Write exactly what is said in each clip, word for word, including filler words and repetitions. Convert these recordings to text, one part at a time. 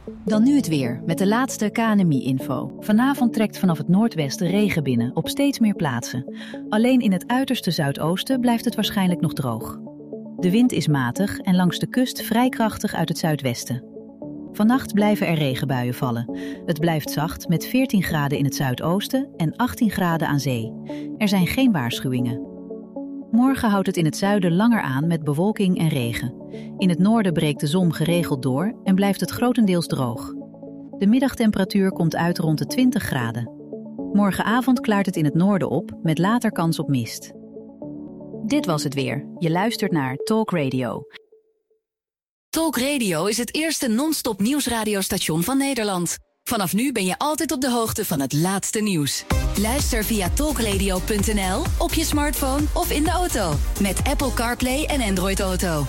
Dan nu het weer, met de laatste K N M I-info. Vanavond trekt vanaf het noordwesten regen binnen, op steeds meer plaatsen. Alleen in het uiterste zuidoosten blijft het waarschijnlijk nog droog. De wind is matig en langs de kust vrij krachtig uit het zuidwesten. Vannacht blijven er regenbuien vallen. Het blijft zacht met veertien graden in het zuidoosten en achttien graden aan zee. Er zijn geen waarschuwingen. Morgen houdt het in het zuiden langer aan met bewolking en regen. In het noorden breekt de zon geregeld door en blijft het grotendeels droog. De middagtemperatuur komt uit rond de twintig graden. Morgenavond klaart het in het noorden op met later kans op mist. Dit was het weer. Je luistert naar Talk Radio. Talk Radio is het eerste non-stop nieuwsradiostation van Nederland. Vanaf nu ben je altijd op de hoogte van het laatste nieuws. Luister via talkradio punt n l, op je smartphone of in de auto. Met Apple CarPlay en Android Auto.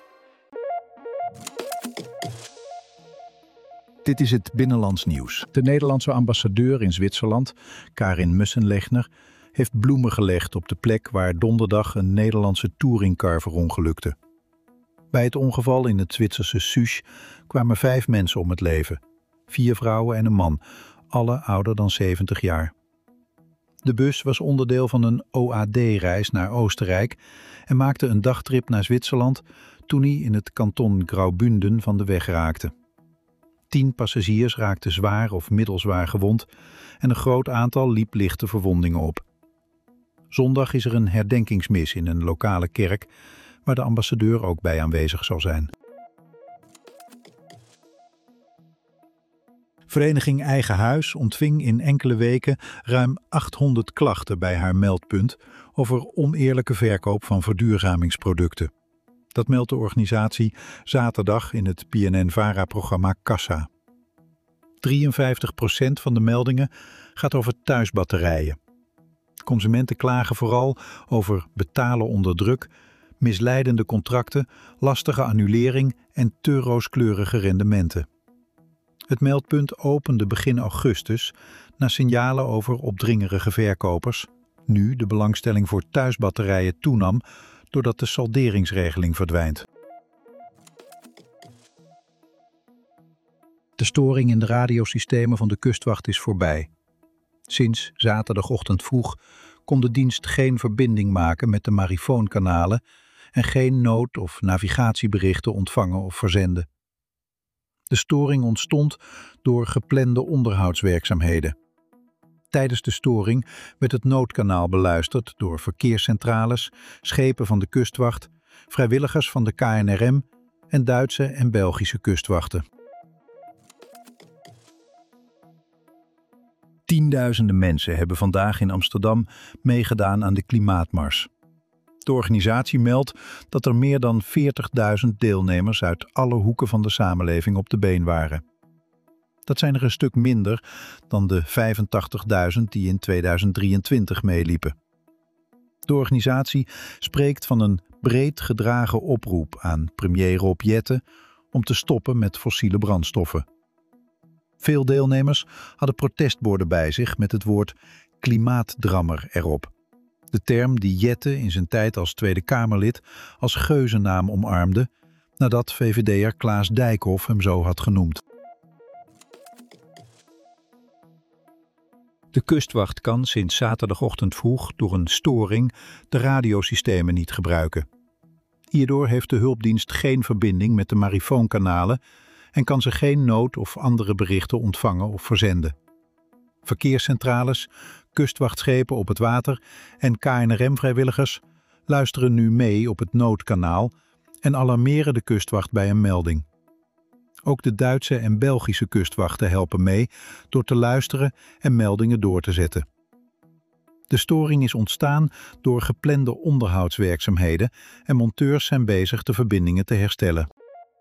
Dit is het Binnenlands Nieuws. De Nederlandse ambassadeur in Zwitserland, Karin Mussenlechner, heeft bloemen gelegd op de plek waar donderdag een Nederlandse touringcar verongelukte. Bij het ongeval in het Zwitserse Susch kwamen vijf mensen om het leven. Vier vrouwen en een man, alle ouder dan zeventig jaar. De bus was onderdeel van een O A D-reis naar Oostenrijk en maakte een dagtrip naar Zwitserland toen hij in het kanton Graubünden van de weg raakte. Tien passagiers raakten zwaar of middelzwaar gewond en een groot aantal liep lichte verwondingen op. Zondag is er een herdenkingsmis in een lokale kerk waar de ambassadeur ook bij aanwezig zal zijn. Vereniging Eigen Huis ontving in enkele weken ruim achthonderd klachten bij haar meldpunt over oneerlijke verkoop van verduurzamingsproducten. Dat meldt de organisatie zaterdag in het P N N-VARA-programma Kassa. drieënvijftig procent van de meldingen gaat over thuisbatterijen. Consumenten klagen vooral over betalen onder druk, misleidende contracten, lastige annulering en te rooskleurige rendementen. Het meldpunt opende begin augustus na signalen over opdringerige verkopers. Nu de belangstelling voor thuisbatterijen toenam doordat de salderingsregeling verdwijnt. De storing in de radiosystemen van de kustwacht is voorbij. Sinds zaterdagochtend vroeg kon de dienst geen verbinding maken met de marifoonkanalen en geen nood- of navigatieberichten ontvangen of verzenden. De storing ontstond door geplande onderhoudswerkzaamheden. Tijdens de storing werd het noodkanaal beluisterd door verkeerscentrales, schepen van de kustwacht, vrijwilligers van de K N R M en Duitse en Belgische kustwachten. Tienduizenden mensen hebben vandaag in Amsterdam meegedaan aan de klimaatmars. De organisatie meldt dat er meer dan veertigduizend deelnemers uit alle hoeken van de samenleving op de been waren. Dat zijn er een stuk minder dan de vijfentachtigduizend die in tweeduizend drieëntwintig meeliepen. De organisatie spreekt van een breed gedragen oproep aan premier Rob Jetten om te stoppen met fossiele brandstoffen. Veel deelnemers hadden protestborden bij zich met het woord klimaatdrammer erop. De term die Jetten in zijn tijd als Tweede Kamerlid als geuzennaam omarmde, nadat V V D'er Klaas Dijkhoff hem zo had genoemd. De kustwacht kan sinds zaterdagochtend vroeg door een storing de radiosystemen niet gebruiken. Hierdoor heeft de hulpdienst geen verbinding met de marifoonkanalen en kan ze geen nood- of andere berichten ontvangen of verzenden. Verkeerscentrales, kustwachtschepen op het water en K N R M-vrijwilligers luisteren nu mee op het noodkanaal en alarmeren de kustwacht bij een melding. Ook de Duitse en Belgische kustwachten helpen mee door te luisteren en meldingen door te zetten. De storing is ontstaan door geplande onderhoudswerkzaamheden en monteurs zijn bezig de verbindingen te herstellen.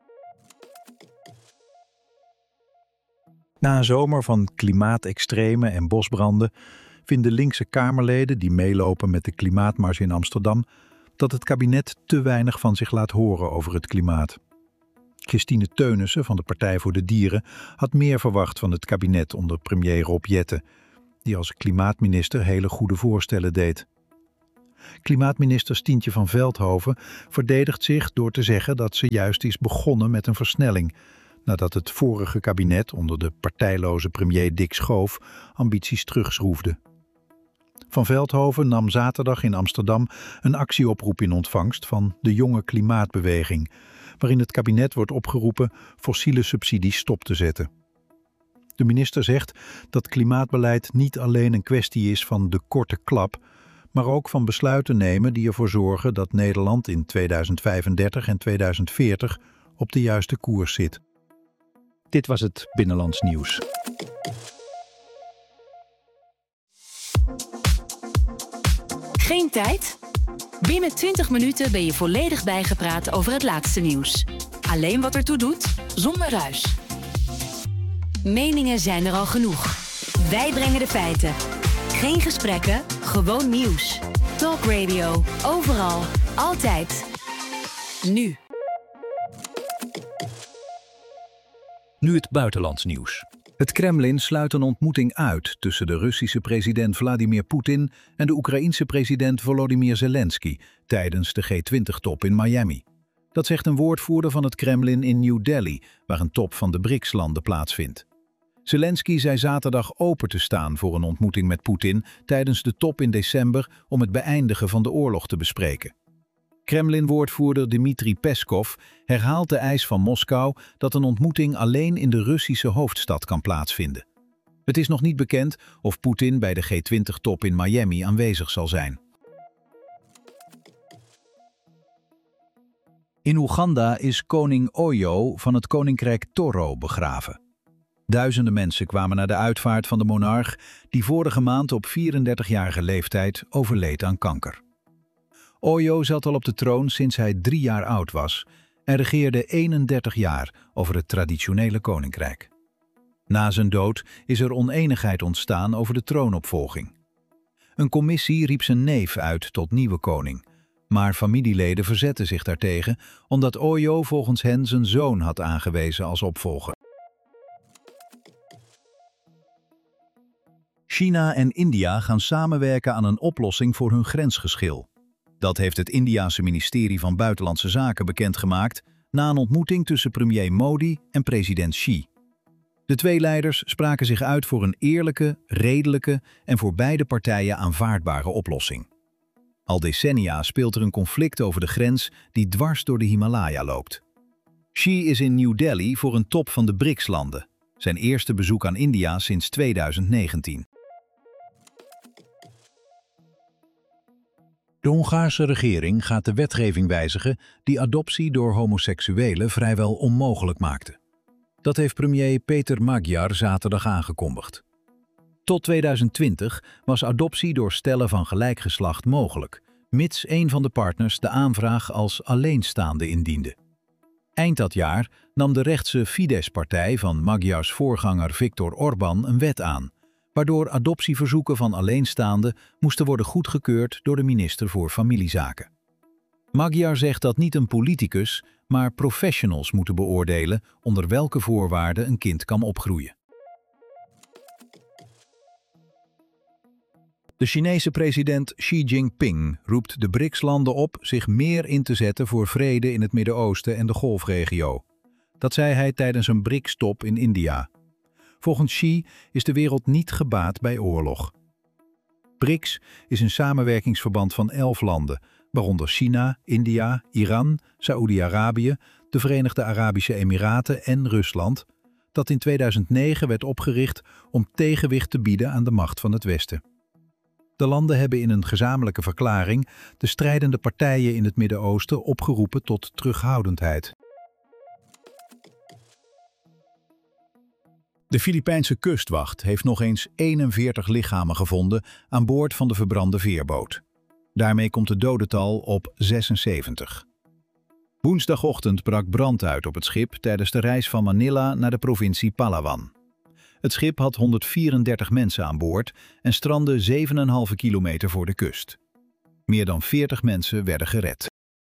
Na een zomer van klimaatextremen en bosbranden vinden linkse Kamerleden die meelopen met de klimaatmars in Amsterdam dat het kabinet te weinig van zich laat horen over het klimaat. Christine Teunissen van de Partij voor de Dieren had meer verwacht van het kabinet onder premier Rob Jetten, die als klimaatminister hele goede voorstellen deed. Klimaatminister Stientje van Veldhoven verdedigt zich door te zeggen dat ze juist is begonnen met een versnelling, nadat het vorige kabinet onder de partijloze premier Dick Schoof ambities terugschroefde. Van Veldhoven nam zaterdag in Amsterdam een actieoproep in ontvangst van de jonge klimaatbeweging, waarin het kabinet wordt opgeroepen fossiele subsidies stop te zetten. De minister zegt dat klimaatbeleid niet alleen een kwestie is van de korte klap, maar ook van besluiten nemen die ervoor zorgen dat Nederland in tweeduizend vijfendertig en tweeduizend veertig op de juiste koers zit. Dit was het Binnenlands Nieuws. Geen tijd? Binnen twintig minuten ben je volledig bijgepraat over het laatste nieuws. Alleen wat ertoe doet, zonder ruis. Meningen zijn er al genoeg. Wij brengen de feiten. Geen gesprekken, gewoon nieuws. Talk Radio, overal, altijd. Nu. Nu het buitenlands nieuws. Het Kremlin sluit een ontmoeting uit tussen de Russische president Vladimir Poetin en de Oekraïense president Volodymyr Zelensky tijdens de G twintig top in Miami. Dat zegt een woordvoerder van het Kremlin in New Delhi, waar een top van de B R I C S-landen plaatsvindt. Zelensky zei zaterdag open te staan voor een ontmoeting met Poetin tijdens de top in december om het beëindigen van de oorlog te bespreken. Kremlin-woordvoerder Dmitri Peskov herhaalt de eis van Moskou dat een ontmoeting alleen in de Russische hoofdstad kan plaatsvinden. Het is nog niet bekend of Poetin bij de G twintig top in Miami aanwezig zal zijn. In Oeganda is koning Oyo van het koninkrijk Toro begraven. Duizenden mensen kwamen naar de uitvaart van de monarch die vorige maand op vierendertigjarige leeftijd overleed aan kanker. Oyo zat al op de troon sinds hij drie jaar oud was en regeerde eenendertig jaar over het traditionele koninkrijk. Na zijn dood is er onenigheid ontstaan over de troonopvolging. Een commissie riep zijn neef uit tot nieuwe koning, maar familieleden verzetten zich daartegen omdat Oyo volgens hen zijn zoon had aangewezen als opvolger. China en India gaan samenwerken aan een oplossing voor hun grensgeschil. Dat heeft het Indiase ministerie van Buitenlandse Zaken bekendgemaakt na een ontmoeting tussen premier Modi en president Xi. De twee leiders spraken zich uit voor een eerlijke, redelijke en voor beide partijen aanvaardbare oplossing. Al decennia speelt er een conflict over de grens die dwars door de Himalaya loopt. Xi is in New Delhi voor een top van de B R I C S-landen, zijn eerste bezoek aan India sinds tweeduizend negentien. De Hongaarse regering gaat de wetgeving wijzigen die adoptie door homoseksuelen vrijwel onmogelijk maakte. Dat heeft premier Peter Magyar zaterdag aangekondigd. Tot tweeduizend twintig was adoptie door stellen van gelijk geslacht mogelijk, mits een van de partners de aanvraag als alleenstaande indiende. Eind dat jaar nam de rechtse Fidesz-partij van Magyars voorganger Viktor Orbán een wet aan, waardoor adoptieverzoeken van alleenstaanden moesten worden goedgekeurd door de minister voor Familiezaken. Magyar zegt dat niet een politicus, maar professionals moeten beoordelen onder welke voorwaarden een kind kan opgroeien. De Chinese president Xi Jinping roept de B R I C S-landen op zich meer in te zetten voor vrede in het Midden-Oosten en de Golfregio. Dat zei hij tijdens een B R I C S-top in India. Volgens Xi is de wereld niet gebaat bij oorlog. B R I C S is een samenwerkingsverband van elf landen, waaronder China, India, Iran, Saoedi-Arabië, de Verenigde Arabische Emiraten en Rusland, dat in tweeduizend negen werd opgericht om tegenwicht te bieden aan de macht van het Westen. De landen hebben in een gezamenlijke verklaring de strijdende partijen in het Midden-Oosten opgeroepen tot terughoudendheid. De Filipijnse kustwacht heeft nog eens eenenveertig lichamen gevonden aan boord van de verbrande veerboot. Daarmee komt het dodental op zesenzeventig. Woensdagochtend brak brand uit op het schip tijdens de reis van Manila naar de provincie Palawan. Het schip had honderdvierendertig mensen aan boord en strandde zeven komma vijf kilometer voor de kust. Meer dan veertig mensen werden gered.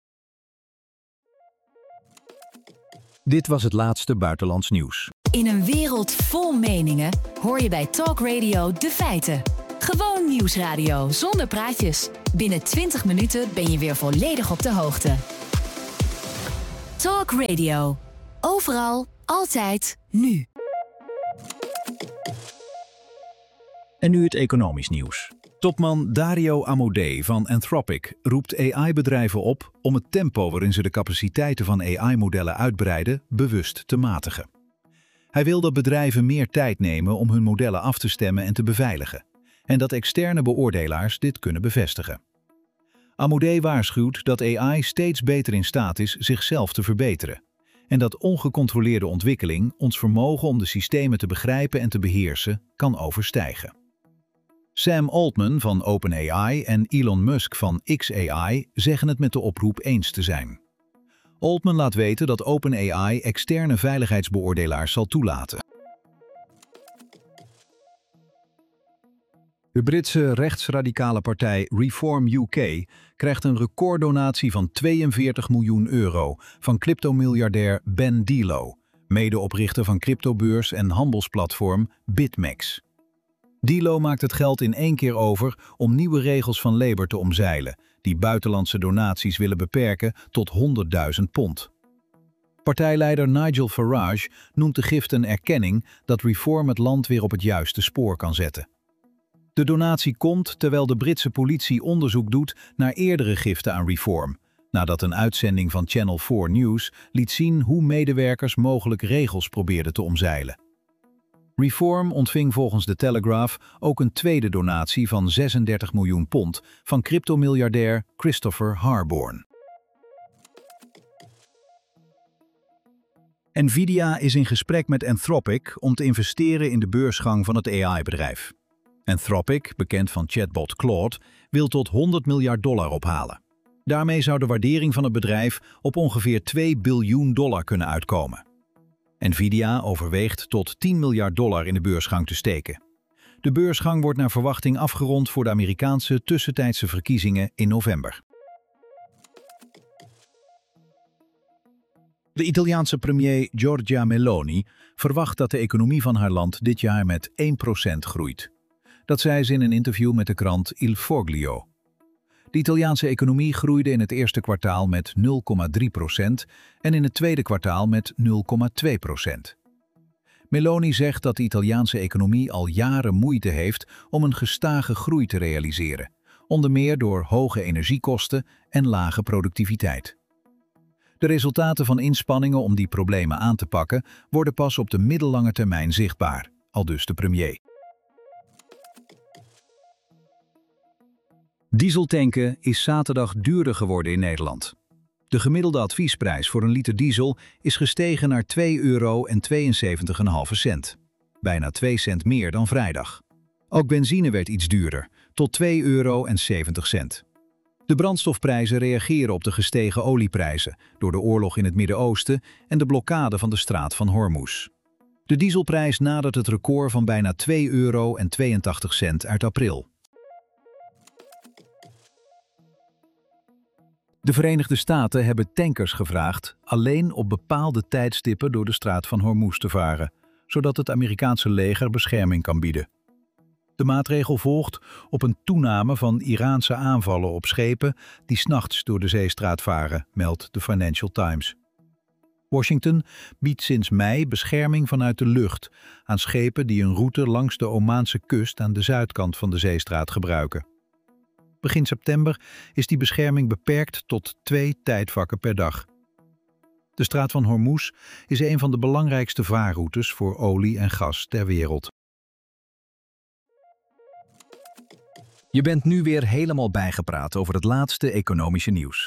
Dit was het laatste buitenlands nieuws. In een wereld vol meningen hoor je bij Talk Radio de feiten. Gewoon nieuwsradio zonder praatjes. Binnen twintig minuten ben je weer volledig op de hoogte. Talk Radio. Overal, Altijd nu. En nu het economisch nieuws. Topman Dario Amodei van Anthropic roept A I-bedrijven op om het tempo waarin ze de capaciteiten van A I-modellen uitbreiden bewust te matigen. Hij wil dat bedrijven meer tijd nemen om hun modellen af te stemmen en te beveiligen, en dat externe beoordelaars dit kunnen bevestigen. Amodei waarschuwt dat A I steeds beter in staat is zichzelf te verbeteren en dat ongecontroleerde ontwikkeling ons vermogen om de systemen te begrijpen en te beheersen kan overstijgen. Sam Altman van OpenAI en Elon Musk van X A I zeggen het met de oproep eens te zijn. Altman laat weten dat OpenAI externe veiligheidsbeoordelaars zal toelaten. De Britse rechtsradicale partij Reform U K krijgt een recorddonatie van tweeënveertig miljoen euro van cryptomiljardair Ben Dilo, medeoprichter van cryptobeurs en handelsplatform BitMEX. Dilo maakt het geld in één keer over om nieuwe regels van Labour te omzeilen, die buitenlandse donaties willen beperken tot honderdduizend pond. Partijleider Nigel Farage noemt de gift een erkenning dat Reform het land weer op het juiste spoor kan zetten. De donatie komt terwijl de Britse politie onderzoek doet naar eerdere giften aan Reform, nadat een uitzending van Channel vier News liet zien hoe medewerkers mogelijk regels probeerden te omzeilen. Reform ontving volgens de Telegraph ook een tweede donatie van zesendertig miljoen pond van cryptomiljardair Christopher Harborn. Nvidia is in gesprek met Anthropic om te investeren in de beursgang van het A I-bedrijf. Anthropic, bekend van chatbot Claude, wil tot honderd miljard dollar ophalen. Daarmee zou de waardering van het bedrijf op ongeveer twee biljoen dollar kunnen uitkomen. Nvidia overweegt tot tien miljard dollar in de beursgang te steken. De beursgang wordt naar verwachting afgerond voor de Amerikaanse tussentijdse verkiezingen in november. De Italiaanse premier Giorgia Meloni verwacht dat de economie van haar land dit jaar met één procent groeit. Dat zei ze in een interview met de krant Il Foglio. De Italiaanse economie groeide in het eerste kwartaal met nul komma drie procent en in het tweede kwartaal met nul komma twee procent. Meloni zegt dat de Italiaanse economie al jaren moeite heeft om een gestage groei te realiseren, onder meer door hoge energiekosten en lage productiviteit. De resultaten van inspanningen om die problemen aan te pakken worden pas op de middellange termijn zichtbaar, aldus de premier. Dieseltanken is zaterdag duurder geworden in Nederland. De gemiddelde adviesprijs voor een liter diesel is gestegen naar twee euro en tweeënzeventig komma vijf cent. Bijna twee cent meer dan vrijdag. Ook benzine werd iets duurder, tot twee euro en zeventig cent. De brandstofprijzen reageren op de gestegen olieprijzen door de oorlog in het Midden-Oosten en de blokkade van de straat van Hormuz. De dieselprijs nadert het record van bijna twee euro en tweeëntachtig cent uit april. De Verenigde Staten hebben tankers gevraagd alleen op bepaalde tijdstippen door de straat van Hormuz te varen, zodat het Amerikaanse leger bescherming kan bieden. De maatregel volgt op een toename van Iraanse aanvallen op schepen die 's nachts door de zeestraat varen, meldt de Financial Times. Washington biedt sinds mei bescherming vanuit de lucht aan schepen die een route langs de Omaanse kust aan de zuidkant van de zeestraat gebruiken. Begin september is die bescherming beperkt tot twee tijdvakken per dag. De straat van Hormuz is een van de belangrijkste vaarroutes voor olie en gas ter wereld. Je bent nu weer helemaal bijgepraat over het laatste economische nieuws.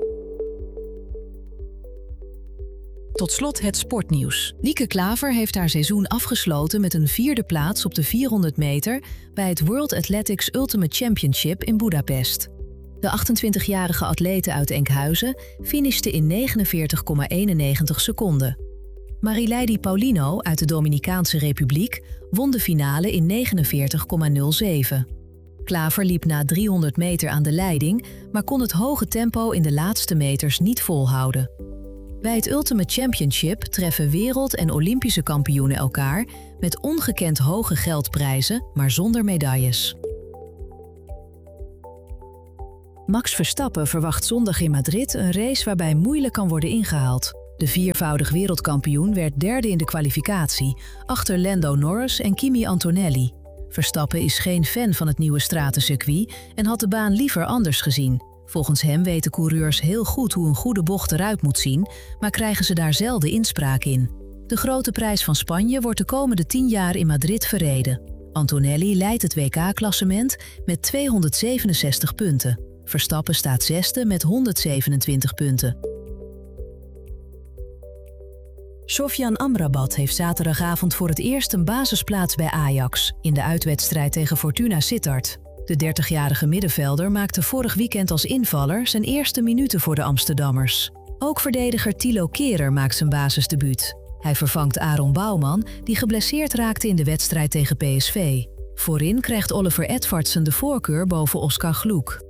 Tot slot het sportnieuws. Lieke Klaver heeft haar seizoen afgesloten met een vierde plaats op de vierhonderd meter bij het World Athletics Ultimate Championship in Budapest. De achtentwintigjarige atlete uit Enkhuizen finishte in negenenveertig komma eenennegentig seconden. Marileidi Paulino uit de Dominicaanse Republiek won de finale in negenenveertig komma nul zeven. Klaver liep na driehonderd meter aan de leiding, maar kon het hoge tempo in de laatste meters niet volhouden. Bij het Ultimate Championship treffen wereld- en Olympische kampioenen elkaar met ongekend hoge geldprijzen, maar zonder medailles. Max Verstappen verwacht zondag in Madrid een race waarbij moeilijk kan worden ingehaald. De viervoudig wereldkampioen werd derde in de kwalificatie, achter Lando Norris en Kimi Antonelli. Verstappen is geen fan van het nieuwe stratencircuit en had de baan liever anders gezien. Volgens hem weten coureurs heel goed hoe een goede bocht eruit moet zien, maar krijgen ze daar zelden inspraak in. De grote prijs van Spanje wordt de komende tien jaar in Madrid verreden. Antonelli leidt het W K-klassement met tweehonderdzevenenzestig punten. Verstappen staat zesde met honderdzevenentwintig punten. Sofyan Amrabat heeft zaterdagavond voor het eerst een basisplaats bij Ajax in de uitwedstrijd tegen Fortuna Sittard. De dertigjarige middenvelder maakte vorig weekend als invaller zijn eerste minuten voor de Amsterdammers. Ook verdediger Thilo Kehrer maakt zijn basisdebuut. Hij vervangt Aaron Bouwman, die geblesseerd raakte in de wedstrijd tegen P S V. Voorin krijgt Oliver Edvardsen de voorkeur boven Oscar Gloek.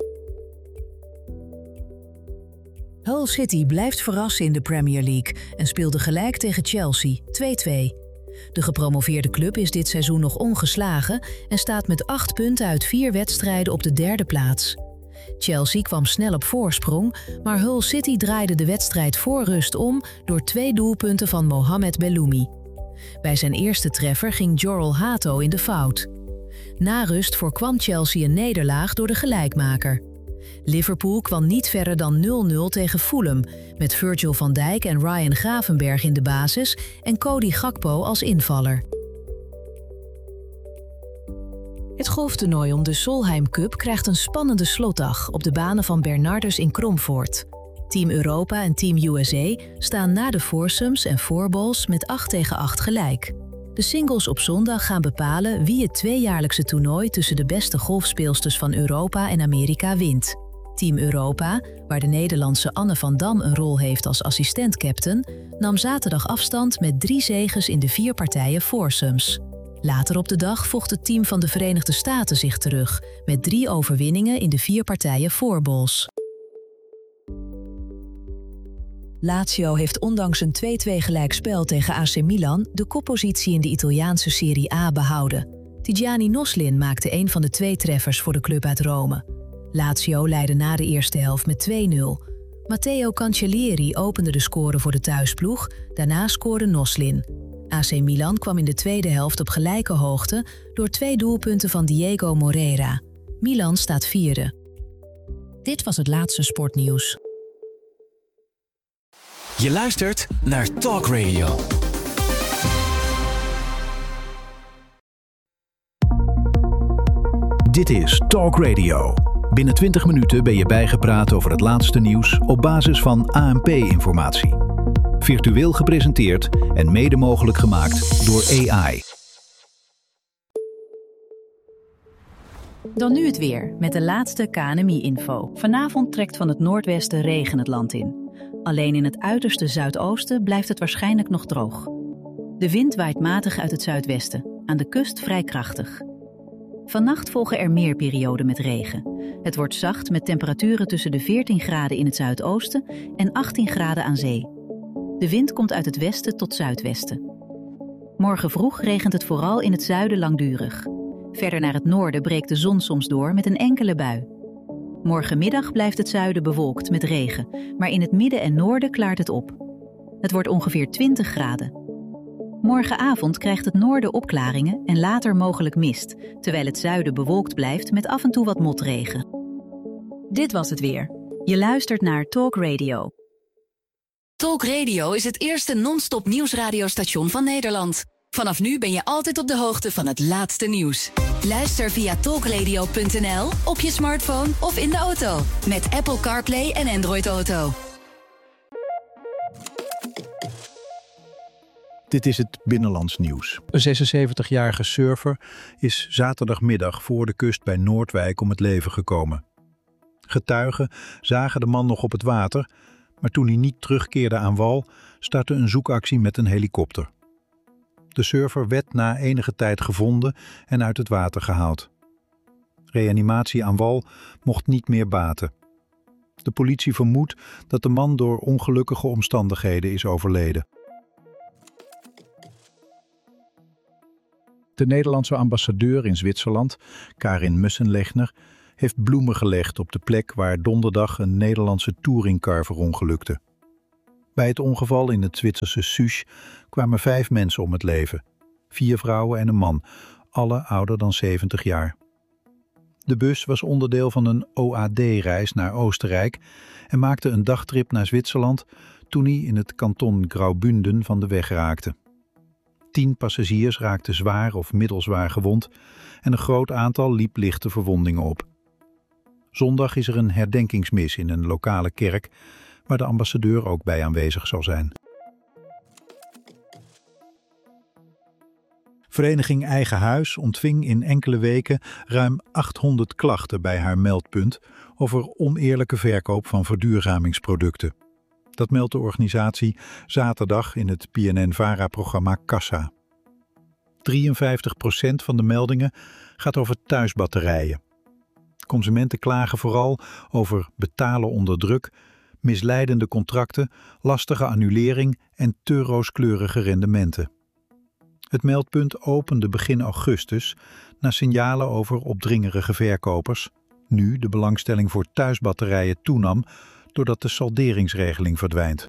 Hull City blijft verrassen in de Premier League en speelde gelijk tegen Chelsea, twee-twee. De gepromoveerde club is dit seizoen nog ongeslagen en staat met acht punten uit vier wedstrijden op de derde plaats. Chelsea kwam snel op voorsprong, maar Hull City draaide de wedstrijd voor rust om door twee doelpunten van Mohamed Belloumi. Bij zijn eerste treffer ging Jorrel Hato in de fout. Na rust voorkwam Chelsea een nederlaag door de gelijkmaker. Liverpool kwam niet verder dan nul nul tegen Fulham, met Virgil van Dijk en Ryan Gravenberch in de basis en Cody Gakpo als invaller. Het golftoernooi om de Solheim Cup krijgt een spannende slotdag op de banen van Bernardus in Kromvoort. Team Europa en Team U S A staan na de foursomes en fourballs met acht tegen acht gelijk. De singles op zondag gaan bepalen wie het tweejaarlijkse toernooi tussen de beste golfspeelsters van Europa en Amerika wint. Team Europa, waar de Nederlandse Anne van Dam een rol heeft als assistent-captain, nam zaterdag afstand met drie zeges in de vier partijen foursomes. Later op de dag vocht het team van de Verenigde Staten zich terug, met drie overwinningen in de vier partijen fourballs. Lazio heeft ondanks een twee-twee gelijkspel tegen A C Milan de koppositie in de Italiaanse Serie A behouden. Tidjani Noslin maakte een van de twee treffers voor de club uit Rome. Lazio leidde na de eerste helft met twee nul. Matteo Cancellieri opende de score voor de thuisploeg, daarna scoorde Noslin. A C Milan kwam in de tweede helft op gelijke hoogte door twee doelpunten van Diego Moreira. Milan staat vierde. Dit was het laatste sportnieuws. Je luistert naar Talk Radio. Dit is Talk Radio. Binnen twintig minuten ben je bijgepraat over het laatste nieuws op basis van A N P-informatie. Virtueel gepresenteerd en mede mogelijk gemaakt door A I. Dan nu het weer, met de laatste K N M I-info. Vanavond trekt van het noordwesten regen het land in. Alleen in het uiterste zuidoosten blijft het waarschijnlijk nog droog. De wind waait matig uit het zuidwesten, aan de kust vrij krachtig. Vannacht volgen er meer perioden met regen. Het wordt zacht met temperaturen tussen de veertien graden in het zuidoosten en achttien graden aan zee. De wind komt uit het westen tot zuidwesten. Morgen vroeg regent het vooral in het zuiden langdurig. Verder naar het noorden breekt de zon soms door met een enkele bui. Morgenmiddag blijft het zuiden bewolkt met regen, maar in het midden en noorden klaart het op. Het wordt ongeveer twintig graden. Morgenavond krijgt het noorden opklaringen en later mogelijk mist, terwijl het zuiden bewolkt blijft met af en toe wat motregen. Dit was het weer. Je luistert naar Talk Radio. Talk Radio is het eerste non-stop nieuwsradiostation van Nederland. Vanaf nu ben je altijd op de hoogte van het laatste nieuws. Luister via talkradio punt n l, op je smartphone of in de auto. Met Apple CarPlay en Android Auto. Dit is het binnenlands nieuws. Een zesenzeventigjarige surfer is zaterdagmiddag voor de kust bij Noordwijk om het leven gekomen. Getuigen zagen de man nog op het water, maar toen hij niet terugkeerde aan wal, startte een zoekactie met een helikopter. De surfer werd na enige tijd gevonden en uit het water gehaald. Reanimatie aan wal mocht niet meer baten. De politie vermoedt dat de man door ongelukkige omstandigheden is overleden. De Nederlandse ambassadeur in Zwitserland, Karin Mussenlechner, heeft bloemen gelegd op de plek waar donderdag een Nederlandse touringcar verongelukte. Bij het ongeval in het Zwitserse Suche kwamen vijf mensen om het leven. Vier vrouwen en een man, alle ouder dan zeventig jaar. De bus was onderdeel van een O A D-reis naar Oostenrijk en maakte een dagtrip naar Zwitserland toen hij in het kanton Graubünden van de weg raakte. Tien passagiers raakten zwaar of middelzwaar gewond en een groot aantal liep lichte verwondingen op. Zondag is er een herdenkingsmis in een lokale kerk waar de ambassadeur ook bij aanwezig zal zijn. Vereniging Eigen Huis ontving in enkele weken ruim achthonderd klachten bij haar meldpunt over oneerlijke verkoop van verduurzamingsproducten. Dat meldt de organisatie zaterdag in het P N N-Vara-programma Kassa. drieënvijftig procent van de meldingen gaat over thuisbatterijen. Consumenten klagen vooral over betalen onder druk, misleidende contracten, lastige annulering en te rooskleurige rendementen. Het meldpunt opende begin augustus na signalen over opdringerige verkopers. Nu de belangstelling voor thuisbatterijen toenam doordat de salderingsregeling verdwijnt.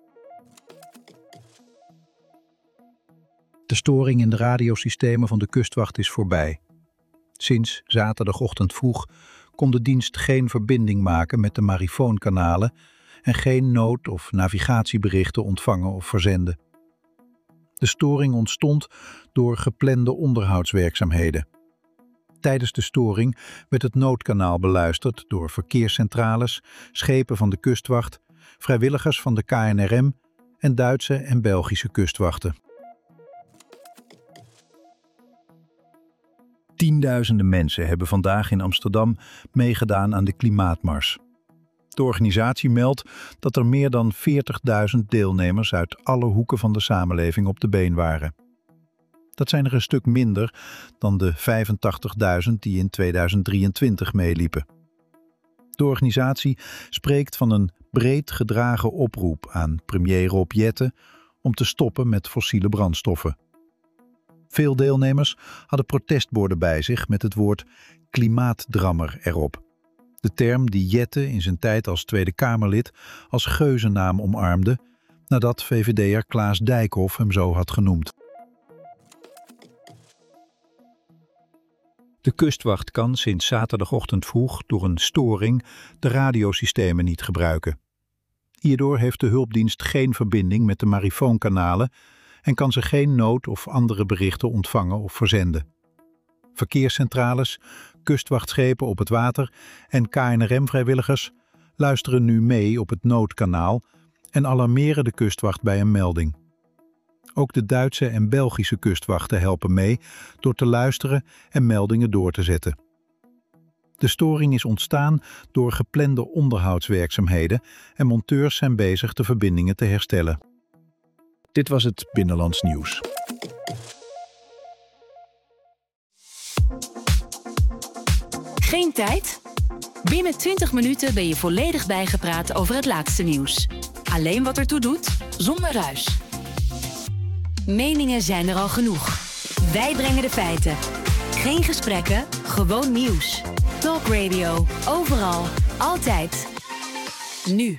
De storing in de radiosystemen van de kustwacht is voorbij. Sinds zaterdagochtend vroeg kon de dienst geen verbinding maken met de marifoonkanalen en geen nood- of navigatieberichten ontvangen of verzenden. De storing ontstond door geplande onderhoudswerkzaamheden. Tijdens de storing werd het noodkanaal beluisterd door verkeerscentrales, schepen van de kustwacht, vrijwilligers van de K N R M en Duitse en Belgische kustwachten. Tienduizenden mensen hebben vandaag in Amsterdam meegedaan aan de klimaatmars. De organisatie meldt dat er meer dan veertigduizend deelnemers uit alle hoeken van de samenleving op de been waren. Dat zijn er een stuk minder dan de vijfentachtigduizend die in tweeduizend drieëntwintig meeliepen. De organisatie spreekt van een breed gedragen oproep aan premier Rob Jetten om te stoppen met fossiele brandstoffen. Veel deelnemers hadden protestborden bij zich met het woord klimaatdrammer erop. De term die Jetten in zijn tijd als Tweede Kamerlid als geuzennaam omarmde, nadat V V D'er Klaas Dijkhoff hem zo had genoemd. De kustwacht kan sinds zaterdagochtend vroeg door een storing de radiosystemen niet gebruiken. Hierdoor heeft de hulpdienst geen verbinding met de marifoonkanalen en kan ze geen nood- of andere berichten ontvangen of verzenden. Verkeerscentrales, kustwachtschepen op het water en K N R M-vrijwilligers luisteren nu mee op het noodkanaal en alarmeren de kustwacht bij een melding. Ook de Duitse en Belgische kustwachten helpen mee door te luisteren en meldingen door te zetten. De storing is ontstaan door geplande onderhoudswerkzaamheden en monteurs zijn bezig de verbindingen te herstellen. Dit was het Binnenlands Nieuws. Geen tijd? Binnen twintig minuten ben je volledig bijgepraat over het laatste nieuws. Alleen wat ertoe doet, zonder ruis. Meningen zijn er al genoeg. Wij brengen de feiten. Geen gesprekken, gewoon nieuws. Talk Radio, overal, altijd. Nu.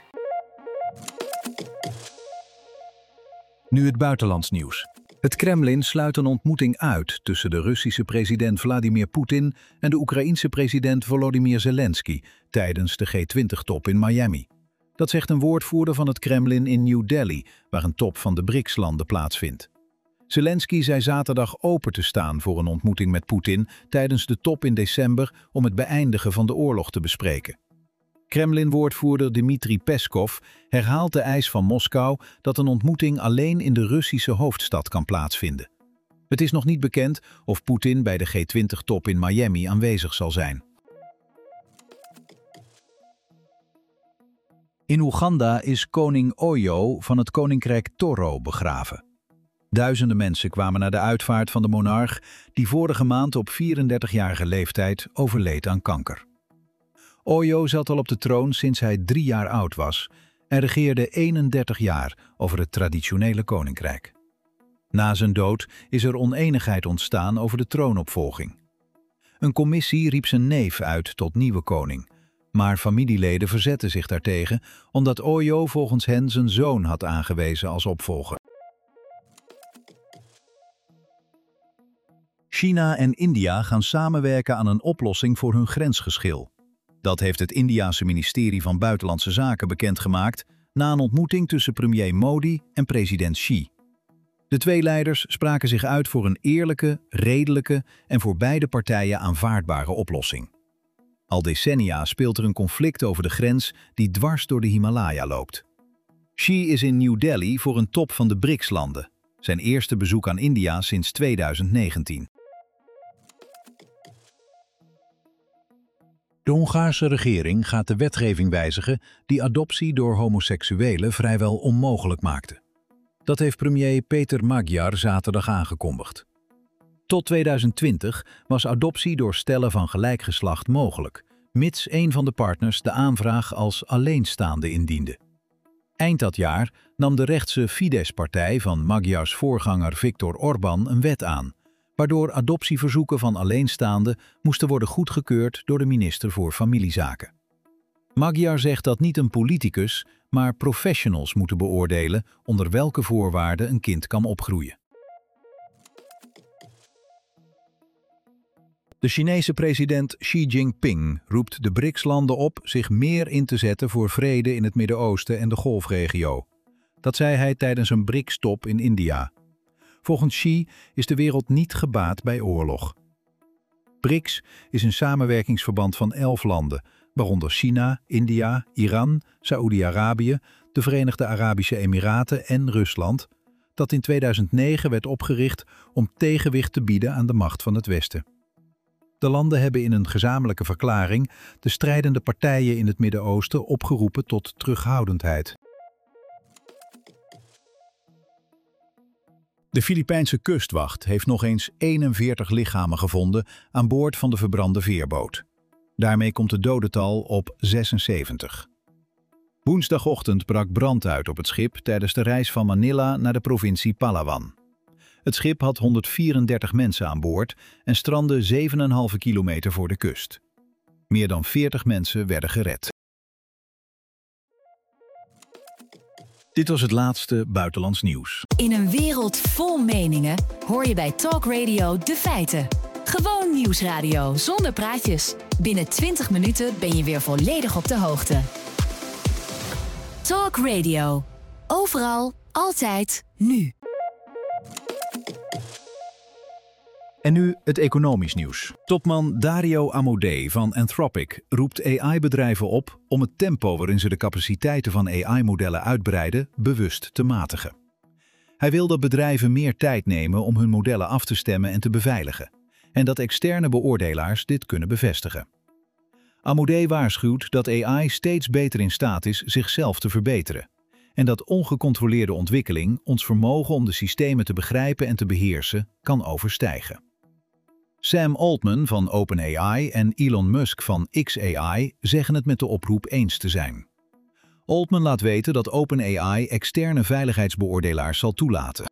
Nu het buitenlands nieuws. Het Kremlin sluit een ontmoeting uit tussen de Russische president Vladimir Poetin en de Oekraïense president Volodymyr Zelensky tijdens de G twintig-top in Miami. Dat zegt een woordvoerder van het Kremlin in New Delhi, waar een top van de B R I C S-landen plaatsvindt. Zelensky zei zaterdag open te staan voor een ontmoeting met Poetin tijdens de top in december om het beëindigen van de oorlog te bespreken. Kremlin-woordvoerder Dmitri Peskov herhaalt de eis van Moskou dat een ontmoeting alleen in de Russische hoofdstad kan plaatsvinden. Het is nog niet bekend of Poetin bij de G twintig-top in Miami aanwezig zal zijn. In Oeganda is koning Oyo van het koninkrijk Toro begraven. Duizenden mensen kwamen naar de uitvaart van de monarch die vorige maand op vierendertigjarige leeftijd overleed aan kanker. Oyo zat al op de troon sinds hij drie jaar oud was en regeerde eenendertig jaar over het traditionele koninkrijk. Na zijn dood is er onenigheid ontstaan over de troonopvolging. Een commissie riep zijn neef uit tot nieuwe koning, Maar familieleden verzetten zich daartegen, omdat Oyo volgens hen zijn zoon had aangewezen als opvolger. China en India gaan samenwerken aan een oplossing voor hun grensgeschil. Dat heeft het Indiase ministerie van Buitenlandse Zaken bekendgemaakt na een ontmoeting tussen premier Modi en president Xi. De twee leiders spraken zich uit voor een eerlijke, redelijke en voor beide partijen aanvaardbare oplossing. Al decennia speelt er een conflict over de grens die dwars door de Himalaya loopt. Xi is in New Delhi voor een top van de B R I C S-landen, zijn eerste bezoek aan India sinds tweeduizend negentien. De Hongaarse regering gaat de wetgeving wijzigen die adoptie door homoseksuelen vrijwel onmogelijk maakte. Dat heeft premier Péter Magyar zaterdag aangekondigd. Tot tweeduizend twintig was adoptie door stellen van gelijk geslacht mogelijk, mits een van de partners de aanvraag als alleenstaande indiende. Eind dat jaar nam de rechtse Fidesz-partij van Magyars voorganger Viktor Orbán een wet aan, waardoor adoptieverzoeken van alleenstaanden moesten worden goedgekeurd door de minister voor Familiezaken. Magyar zegt dat niet een politicus, maar professionals moeten beoordelen onder welke voorwaarden een kind kan opgroeien. De Chinese president Xi Jinping roept de B R I C S-landen op zich meer in te zetten voor vrede in het Midden-Oosten en de Golfregio. Dat zei hij tijdens een B R I C S-top in India. Volgens Xi is de wereld niet gebaat bij oorlog. B R I C S is een samenwerkingsverband van elf landen, waaronder China, India, Iran, Saoedi-Arabië, de Verenigde Arabische Emiraten en Rusland, dat in tweeduizend negen werd opgericht om tegenwicht te bieden aan de macht van het Westen. De landen hebben in een gezamenlijke verklaring de strijdende partijen in het Midden-Oosten opgeroepen tot terughoudendheid. De Filipijnse kustwacht heeft nog eens eenenveertig lichamen gevonden aan boord van de verbrande veerboot. Daarmee komt het dodental op zesenzeventig. Woensdagochtend brak brand uit op het schip tijdens de reis van Manila naar de provincie Palawan. Het schip had honderdvierendertig mensen aan boord en strandde zeven komma vijf kilometer voor de kust. Meer dan veertig mensen werden gered. Dit was het laatste buitenlands nieuws. In een wereld vol meningen hoor je bij Talk Radio de feiten. Gewoon nieuwsradio zonder praatjes. Binnen twintig minuten ben je weer volledig op de hoogte. Talk Radio. Overal, altijd, nu. En nu het economisch nieuws. Topman Dario Amodei van Anthropic roept A I-bedrijven op om het tempo waarin ze de capaciteiten van A I-modellen uitbreiden bewust te matigen. Hij wil dat bedrijven meer tijd nemen om hun modellen af te stemmen en te beveiligen, en dat externe beoordelaars dit kunnen bevestigen. Amodei waarschuwt dat A I steeds beter in staat is zichzelf te verbeteren, en dat ongecontroleerde ontwikkeling ons vermogen om de systemen te begrijpen en te beheersen kan overstijgen. Sam Altman van OpenAI en Elon Musk van X A I zeggen het met de oproep eens te zijn. Altman laat weten dat OpenAI externe veiligheidsbeoordelaars zal toelaten.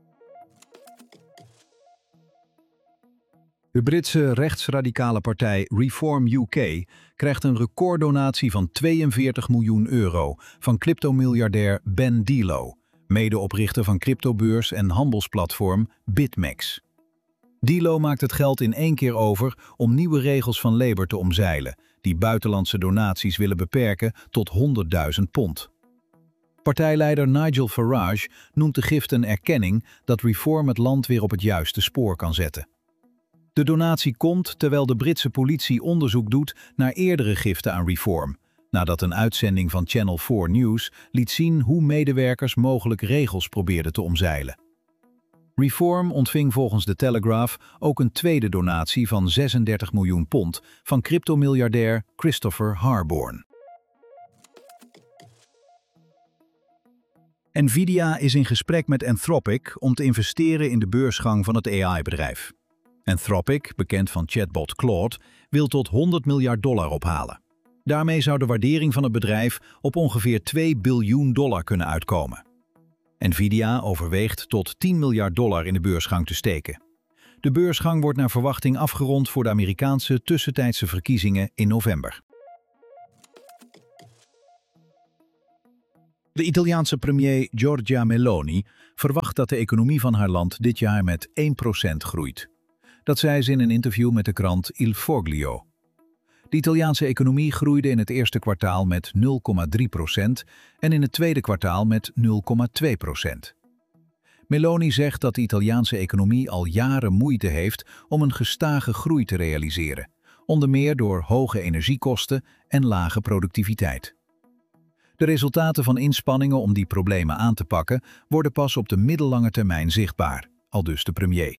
De Britse rechtsradicale partij Reform U K krijgt een recorddonatie van tweeënveertig miljoen euro van cryptomiljardair Ben Dilo, medeoprichter van cryptobeurs en handelsplatform BitMEX. Dilo maakt het geld in één keer over om nieuwe regels van Labour te omzeilen, die buitenlandse donaties willen beperken tot honderdduizend pond. Partijleider Nigel Farage noemt de gift een erkenning dat Reform het land weer op het juiste spoor kan zetten. De donatie komt terwijl de Britse politie onderzoek doet naar eerdere giften aan Reform, nadat een uitzending van Channel vier News liet zien hoe medewerkers mogelijk regels probeerden te omzeilen. Reform ontving volgens de Telegraph ook een tweede donatie van zesendertig miljoen pond van cryptomiljardair Christopher Harborn. Nvidia is in gesprek met Anthropic om te investeren in de beursgang van het A I-bedrijf. Anthropic, bekend van chatbot Claude, wil tot honderd miljard dollar ophalen. Daarmee zou de waardering van het bedrijf op ongeveer twee biljoen dollar kunnen uitkomen. Nvidia overweegt tot tien miljard dollar in de beursgang te steken. De beursgang wordt naar verwachting afgerond voor de Amerikaanse tussentijdse verkiezingen in november. De Italiaanse premier Giorgia Meloni verwacht dat de economie van haar land dit jaar met één procent groeit. Dat zei ze in een interview met de krant Il Foglio. De Italiaanse economie groeide in het eerste kwartaal met nul komma drie procent en in het tweede kwartaal met nul komma twee procent. Meloni zegt dat de Italiaanse economie al jaren moeite heeft om een gestage groei te realiseren, onder meer door hoge energiekosten en lage productiviteit. De resultaten van inspanningen om die problemen aan te pakken worden pas op de middellange termijn zichtbaar, aldus de premier.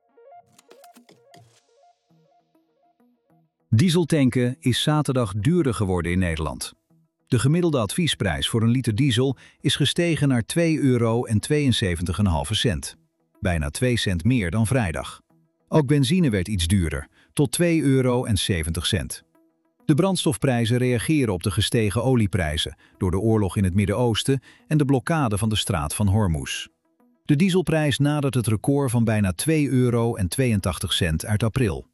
Dieseltanken is zaterdag duurder geworden in Nederland. De gemiddelde adviesprijs voor een liter diesel is gestegen naar twee euro en tweeënzeventig komma vijf cent. Bijna twee cent meer dan vrijdag. Ook benzine werd iets duurder, tot twee euro en zeventig cent. De brandstofprijzen reageren op de gestegen olieprijzen door de oorlog in het Midden-Oosten en de blokkade van de straat van Hormuz. De dieselprijs nadert het record van bijna twee euro en tweeëntachtig cent uit april.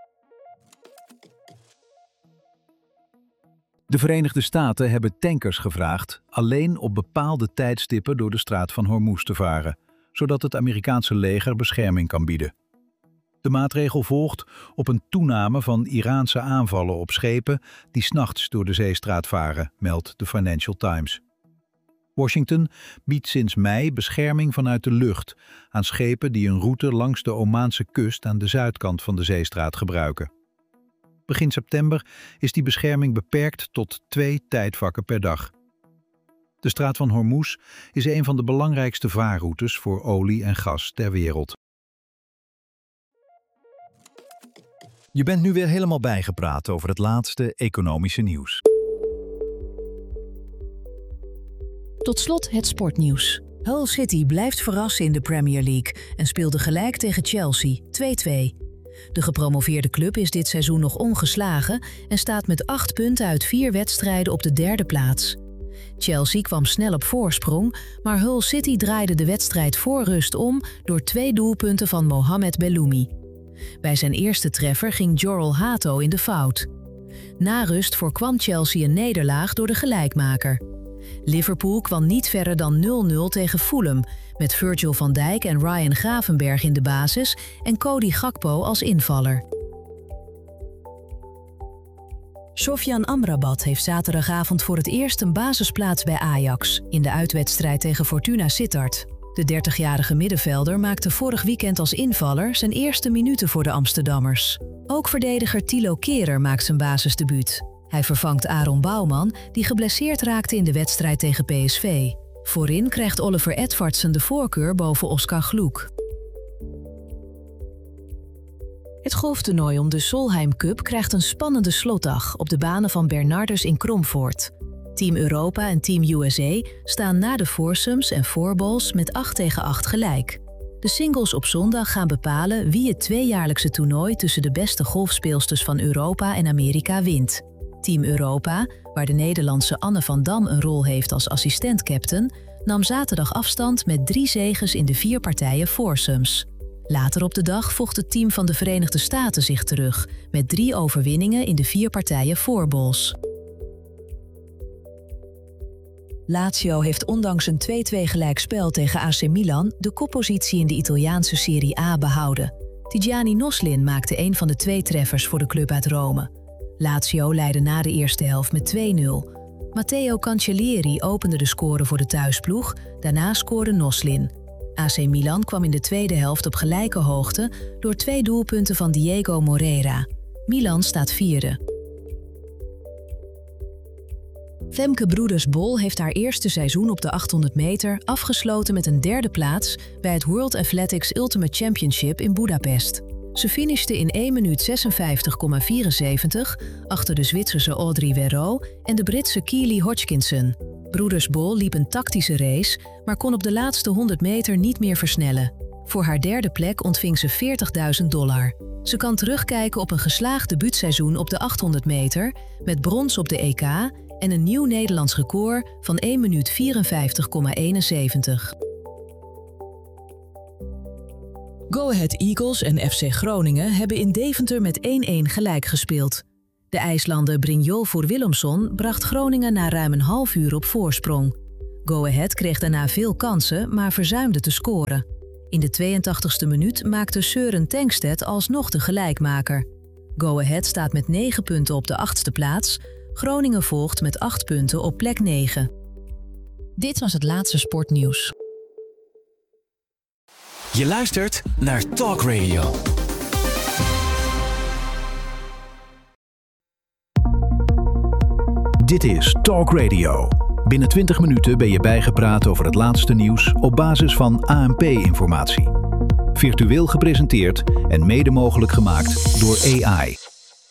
De Verenigde Staten hebben tankers gevraagd alleen op bepaalde tijdstippen door de straat van Hormuz te varen, zodat het Amerikaanse leger bescherming kan bieden. De maatregel volgt op een toename van Iraanse aanvallen op schepen die 's nachts door de zeestraat varen, meldt de Financial Times. Washington biedt sinds mei bescherming vanuit de lucht aan schepen die een route langs de Omaanse kust aan de zuidkant van de zeestraat gebruiken. Begin september is die bescherming beperkt tot twee tijdvakken per dag. De straat van Hormuz is een van de belangrijkste vaarroutes voor olie en gas ter wereld. Je bent nu weer helemaal bijgepraat over het laatste economische nieuws. Tot slot het sportnieuws. Hull City blijft verrassen in de Premier League en speelde gelijk tegen Chelsea twee-twee. De gepromoveerde club is dit seizoen nog ongeslagen en staat met acht punten uit vier wedstrijden op de derde plaats. Chelsea kwam snel op voorsprong, maar Hull City draaide de wedstrijd voor rust om door twee doelpunten van Mohamed Belloumi. Bij zijn eerste treffer ging Jorrel Hato in de fout. Na rust voorkwam Chelsea een nederlaag door de gelijkmaker. Liverpool kwam niet verder dan nul nul tegen Fulham, met Virgil van Dijk en Ryan Gravenberch in de basis en Cody Gakpo als invaller. Sofyan Amrabat heeft zaterdagavond voor het eerst een basisplaats bij Ajax in de uitwedstrijd tegen Fortuna Sittard. De dertigjarige middenvelder maakte vorig weekend als invaller zijn eerste minuten voor de Amsterdammers. Ook verdediger Thilo Kehrer maakt zijn basisdebuut. Hij vervangt Aaron Bouwman, die geblesseerd raakte in de wedstrijd tegen P S V. Voorin krijgt Oliver Edvardsen de voorkeur boven Oscar Gloek. Het golftoernooi om de Solheim Cup krijgt een spannende slotdag op de banen van Bernardus in Kromvoort. Team Europa en Team U S A staan na de foursomes en fourballs met acht tegen acht gelijk. De singles op zondag gaan bepalen wie het tweejaarlijkse toernooi tussen de beste golfspeelsters van Europa en Amerika wint. Team Europa, waar de Nederlandse Anne van Dam een rol heeft als assistent-captain, nam zaterdag afstand met drie zeges in de vier partijen foursomes. Later op de dag vocht het team van de Verenigde Staten zich terug met drie overwinningen in de vier partijen fourballs. Lazio heeft ondanks een twee-twee gelijkspel tegen A C Milan de koppositie in de Italiaanse Serie A behouden. Tidjani Noslin maakte een van de twee treffers voor de club uit Rome. Lazio leidde na de eerste helft met twee nul. Matteo Cancellieri opende de score voor de thuisploeg, daarna scoorde Noslin. A C Milan kwam in de tweede helft op gelijke hoogte door twee doelpunten van Diego Moreira. Milan staat vierde. Femke Broeders-Bol heeft haar eerste seizoen op de achthonderd meter afgesloten met een derde plaats bij het World Athletics Ultimate Championship in Budapest. Ze finishte in één minuut zesenvijftig komma vierenzeventig achter de Zwitserse Audrey Verreau en de Britse Keely Hodgkinson. Broeders-Bol liep een tactische race, maar kon op de laatste honderd meter niet meer versnellen. Voor haar derde plek ontving ze veertigduizend dollar. Ze kan terugkijken op een geslaagd debuutseizoen op de achthonderd meter met brons op de E K en een nieuw Nederlands record van één minuut vierenvijftig komma eenenzeventig. Go Ahead Eagles en F C Groningen hebben in Deventer met één-één gelijk gespeeld. De IJslander Brynjolfur Willumsson bracht Groningen na ruim een half uur op voorsprong. Go Ahead kreeg daarna veel kansen, maar verzuimde te scoren. In de tweeëntachtigste minuut maakte Søren Tengstedt alsnog de gelijkmaker. Go Ahead staat met negen punten op de achtste plaats. Groningen volgt met acht punten op plek negen. Dit was het laatste sportnieuws. Je luistert naar Talk Radio. Dit is Talk Radio. Binnen twintig minuten ben je bijgepraat over het laatste nieuws op basis van A N P-informatie. Virtueel gepresenteerd en mede mogelijk gemaakt door A I.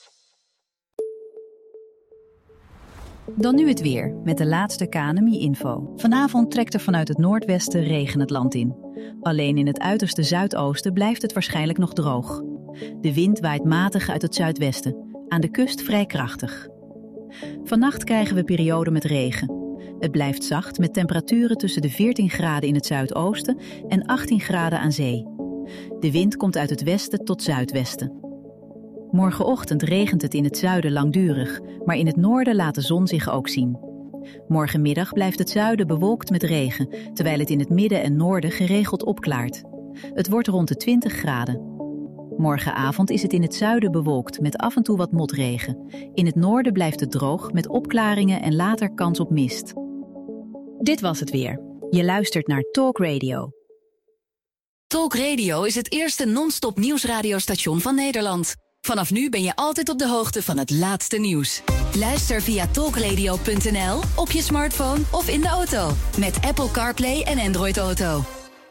Dan nu het weer, met de laatste K N M I-info. Vanavond trekt er vanuit het noordwesten regen het land in. Alleen in het uiterste zuidoosten blijft het waarschijnlijk nog droog. De wind waait matig uit het zuidwesten, aan de kust vrij krachtig. Vannacht krijgen we perioden met regen. Het blijft zacht met temperaturen tussen de veertien graden in het zuidoosten en achttien graden aan zee. De wind komt uit het westen tot zuidwesten. Morgenochtend regent het in het zuiden langdurig, maar in het noorden laat de zon zich ook zien. Morgenmiddag blijft het zuiden bewolkt met regen, terwijl het in het midden en noorden geregeld opklaart. Het wordt rond de twintig graden. Morgenavond is het in het zuiden bewolkt met af en toe wat motregen. In het noorden blijft het droog met opklaringen en later kans op mist. Dit was het weer. Je luistert naar Talk Radio. Talk Radio is het eerste non-stop nieuwsradiostation van Nederland. Vanaf nu ben je altijd op de hoogte van het laatste nieuws. Luister via talkradio punt n l, op je smartphone of in de auto. Met Apple CarPlay en Android Auto.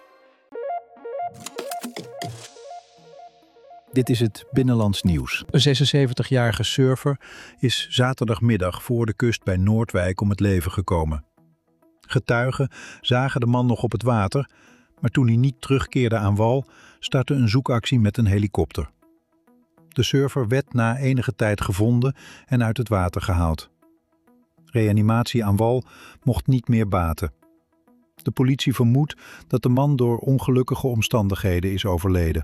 Dit is het Binnenlands Nieuws. Een zesenzeventigjarige surfer is zaterdagmiddag voor de kust bij Noordwijk om het leven gekomen. Getuigen zagen de man nog op het water, maar toen hij niet terugkeerde aan wal, startte een zoekactie met een helikopter. De surfer werd na enige tijd gevonden en uit het water gehaald. Reanimatie aan wal mocht niet meer baten. De politie vermoedt dat de man door ongelukkige omstandigheden is overleden.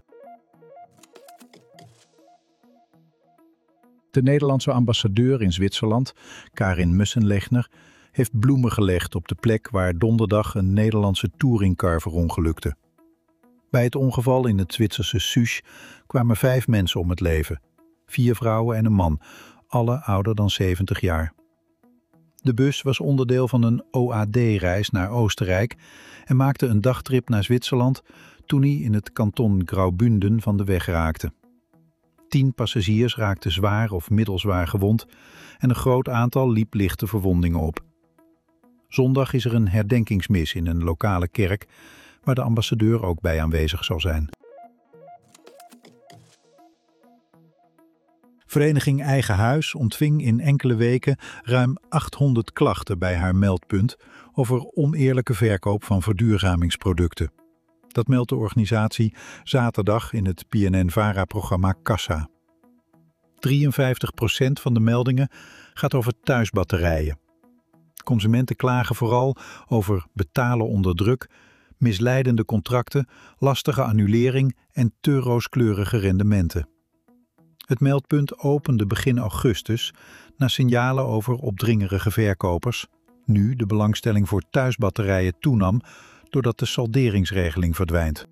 De Nederlandse ambassadeur in Zwitserland, Karin Mussenlechner, heeft bloemen gelegd op de plek waar donderdag een Nederlandse touringcar verongelukte. Bij het ongeval in het Zwitserse Susch kwamen vijf mensen om het leven. Vier vrouwen en een man, alle ouder dan zeventig jaar. De bus was onderdeel van een O A D-reis naar Oostenrijk en maakte een dagtrip naar Zwitserland toen hij in het kanton Graubünden van de weg raakte. Tien passagiers raakten zwaar of middelzwaar gewond en een groot aantal liep lichte verwondingen op. Zondag is er een herdenkingsmis in een lokale kerk waar de ambassadeur ook bij aanwezig zal zijn. Vereniging Eigen Huis ontving in enkele weken ruim achthonderd klachten bij haar meldpunt over oneerlijke verkoop van verduurzamingsproducten. Dat meldt de organisatie zaterdag in het P N N-VARA-programma Kassa. drieënvijftig procent van de meldingen gaat over thuisbatterijen. Consumenten klagen vooral over betalen onder druk, misleidende contracten, lastige annulering en te rooskleurige rendementen. Het meldpunt opende begin augustus na signalen over opdringerige verkopers. Nu de belangstelling voor thuisbatterijen toenam doordat de salderingsregeling verdwijnt.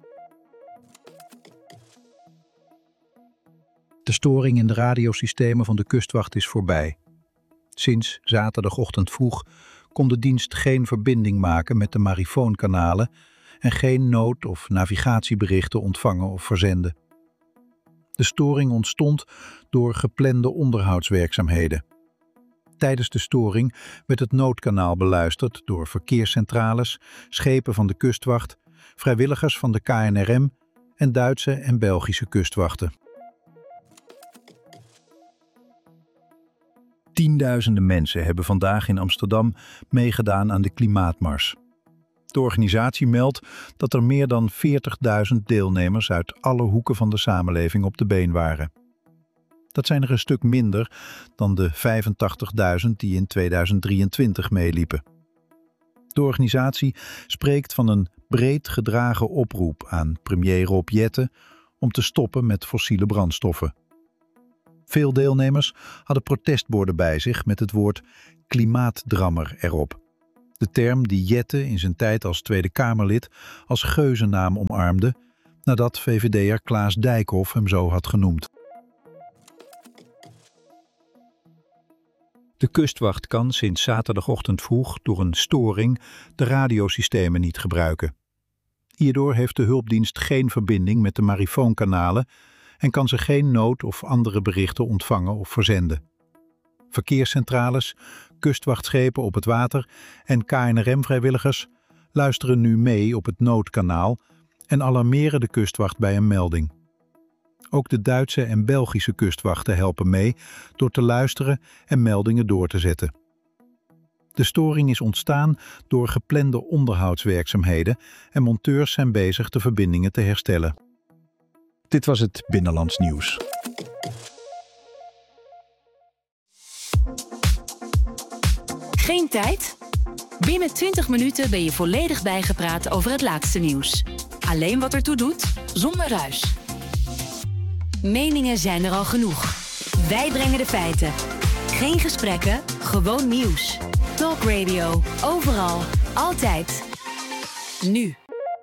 De storing in de radiosystemen van de kustwacht is voorbij. Sinds zaterdagochtend vroeg kon de dienst geen verbinding maken met de marifoonkanalen en geen nood- of navigatieberichten ontvangen of verzenden. De storing ontstond door geplande onderhoudswerkzaamheden. Tijdens de storing werd het noodkanaal beluisterd door verkeerscentrales, schepen van de kustwacht, vrijwilligers van de K N R M en Duitse en Belgische kustwachten. Tienduizenden mensen hebben vandaag in Amsterdam meegedaan aan de klimaatmars. De organisatie meldt dat er meer dan veertigduizend deelnemers uit alle hoeken van de samenleving op de been waren. Dat zijn er een stuk minder dan de vijfentachtigduizend die in tweeduizend drieëntwintig meeliepen. De organisatie spreekt van een breed gedragen oproep aan premier Rob Jetten om te stoppen met fossiele brandstoffen. Veel deelnemers hadden protestborden bij zich met het woord klimaatdrammer erop. De term die Jette in zijn tijd als Tweede Kamerlid als geuzennaam omarmde, nadat V V D'er Klaas Dijkhoff hem zo had genoemd. De kustwacht kan sinds zaterdagochtend vroeg door een storing de radiosystemen niet gebruiken. Hierdoor heeft de hulpdienst geen verbinding met de marifoonkanalen en kan ze geen nood- of andere berichten ontvangen of verzenden. Verkeerscentrales, kustwachtschepen op het water en K N R M-vrijwilligers luisteren nu mee op het noodkanaal en alarmeren de kustwacht bij een melding. Ook de Duitse en Belgische kustwachten helpen mee door te luisteren en meldingen door te zetten. De storing is ontstaan door geplande onderhoudswerkzaamheden en monteurs zijn bezig de verbindingen te herstellen. Dit was het Binnenlands Nieuws. Geen tijd? Binnen twintig minuten ben je volledig bijgepraat over het laatste nieuws. Alleen wat ertoe doet, zonder ruis. Meningen zijn er al genoeg. Wij brengen de feiten. Geen gesprekken, gewoon nieuws. Talk Radio, overal, altijd. Nu.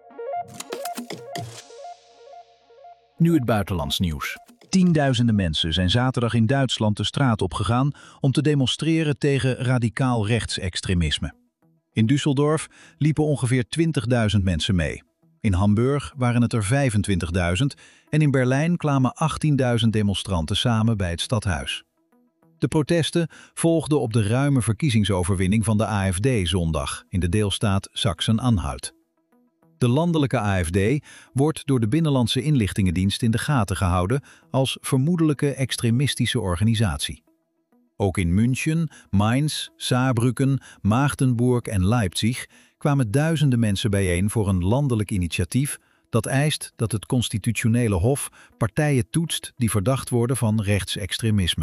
Nu het buitenlands nieuws. Tienduizenden mensen zijn zaterdag in Duitsland de straat opgegaan om te demonstreren tegen radicaal rechtsextremisme. In Düsseldorf liepen ongeveer twintigduizend mensen mee. In Hamburg waren het er vijfentwintigduizend en in Berlijn kwamen achttienduizend demonstranten samen bij het stadhuis. De protesten volgden op de ruime verkiezingsoverwinning van de A F D zondag in de deelstaat Sachsen-Anhalt. De landelijke A F D wordt door de Binnenlandse Inlichtingendienst in de gaten gehouden als vermoedelijke extremistische organisatie. Ook in München, Mainz, Saarbrücken, Magdeburg en Leipzig kwamen duizenden mensen bijeen voor een landelijk initiatief dat eist dat het constitutionele hof partijen toetst die verdacht worden van rechtsextremisme.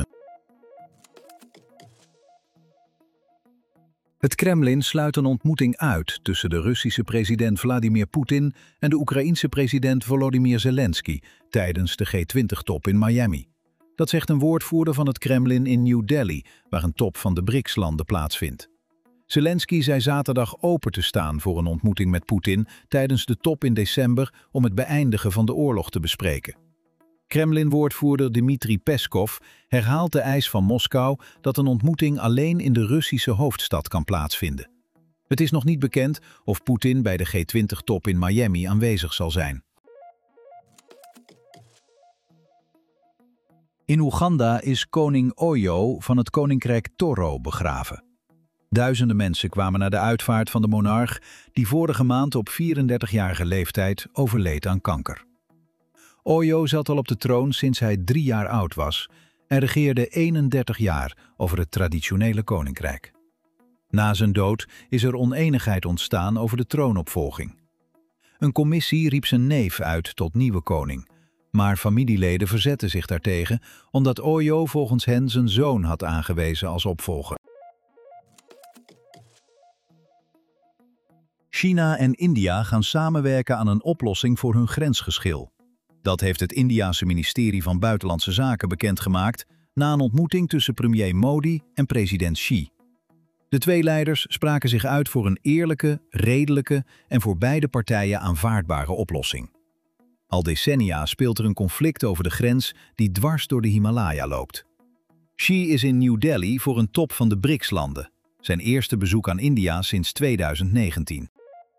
Het Kremlin sluit een ontmoeting uit tussen de Russische president Vladimir Poetin en de Oekraïense president Volodymyr Zelensky tijdens de G twintig top in Miami. Dat zegt een woordvoerder van het Kremlin in New Delhi, waar een top van de B R I C S-landen plaatsvindt. Zelensky zei zaterdag open te staan voor een ontmoeting met Poetin tijdens de top in december om het beëindigen van de oorlog te bespreken. Kremlin-woordvoerder Dmitri Peskov herhaalt de eis van Moskou dat een ontmoeting alleen in de Russische hoofdstad kan plaatsvinden. Het is nog niet bekend of Poetin bij de G twintig top in Miami aanwezig zal zijn. In Oeganda is koning Oyo van het koninkrijk Toro begraven. Duizenden mensen kwamen naar de uitvaart van de monarch die vorige maand op vierendertigjarige leeftijd overleed aan kanker. Oyo zat al op de troon sinds hij drie jaar oud was en regeerde eenendertig jaar over het traditionele koninkrijk. Na zijn dood is er onenigheid ontstaan over de troonopvolging. Een commissie riep zijn neef uit tot nieuwe koning, maar familieleden verzetten zich daartegen omdat Oyo volgens hen zijn zoon had aangewezen als opvolger. China en India gaan samenwerken aan een oplossing voor hun grensgeschil. Dat heeft het Indiase ministerie van Buitenlandse Zaken bekendgemaakt na een ontmoeting tussen premier Modi en president Xi. De twee leiders spraken zich uit voor een eerlijke, redelijke en voor beide partijen aanvaardbare oplossing. Al decennia speelt er een conflict over de grens die dwars door de Himalaya loopt. Xi is in New Delhi voor een top van de B R I C S-landen, zijn eerste bezoek aan India sinds tweeduizend negentien.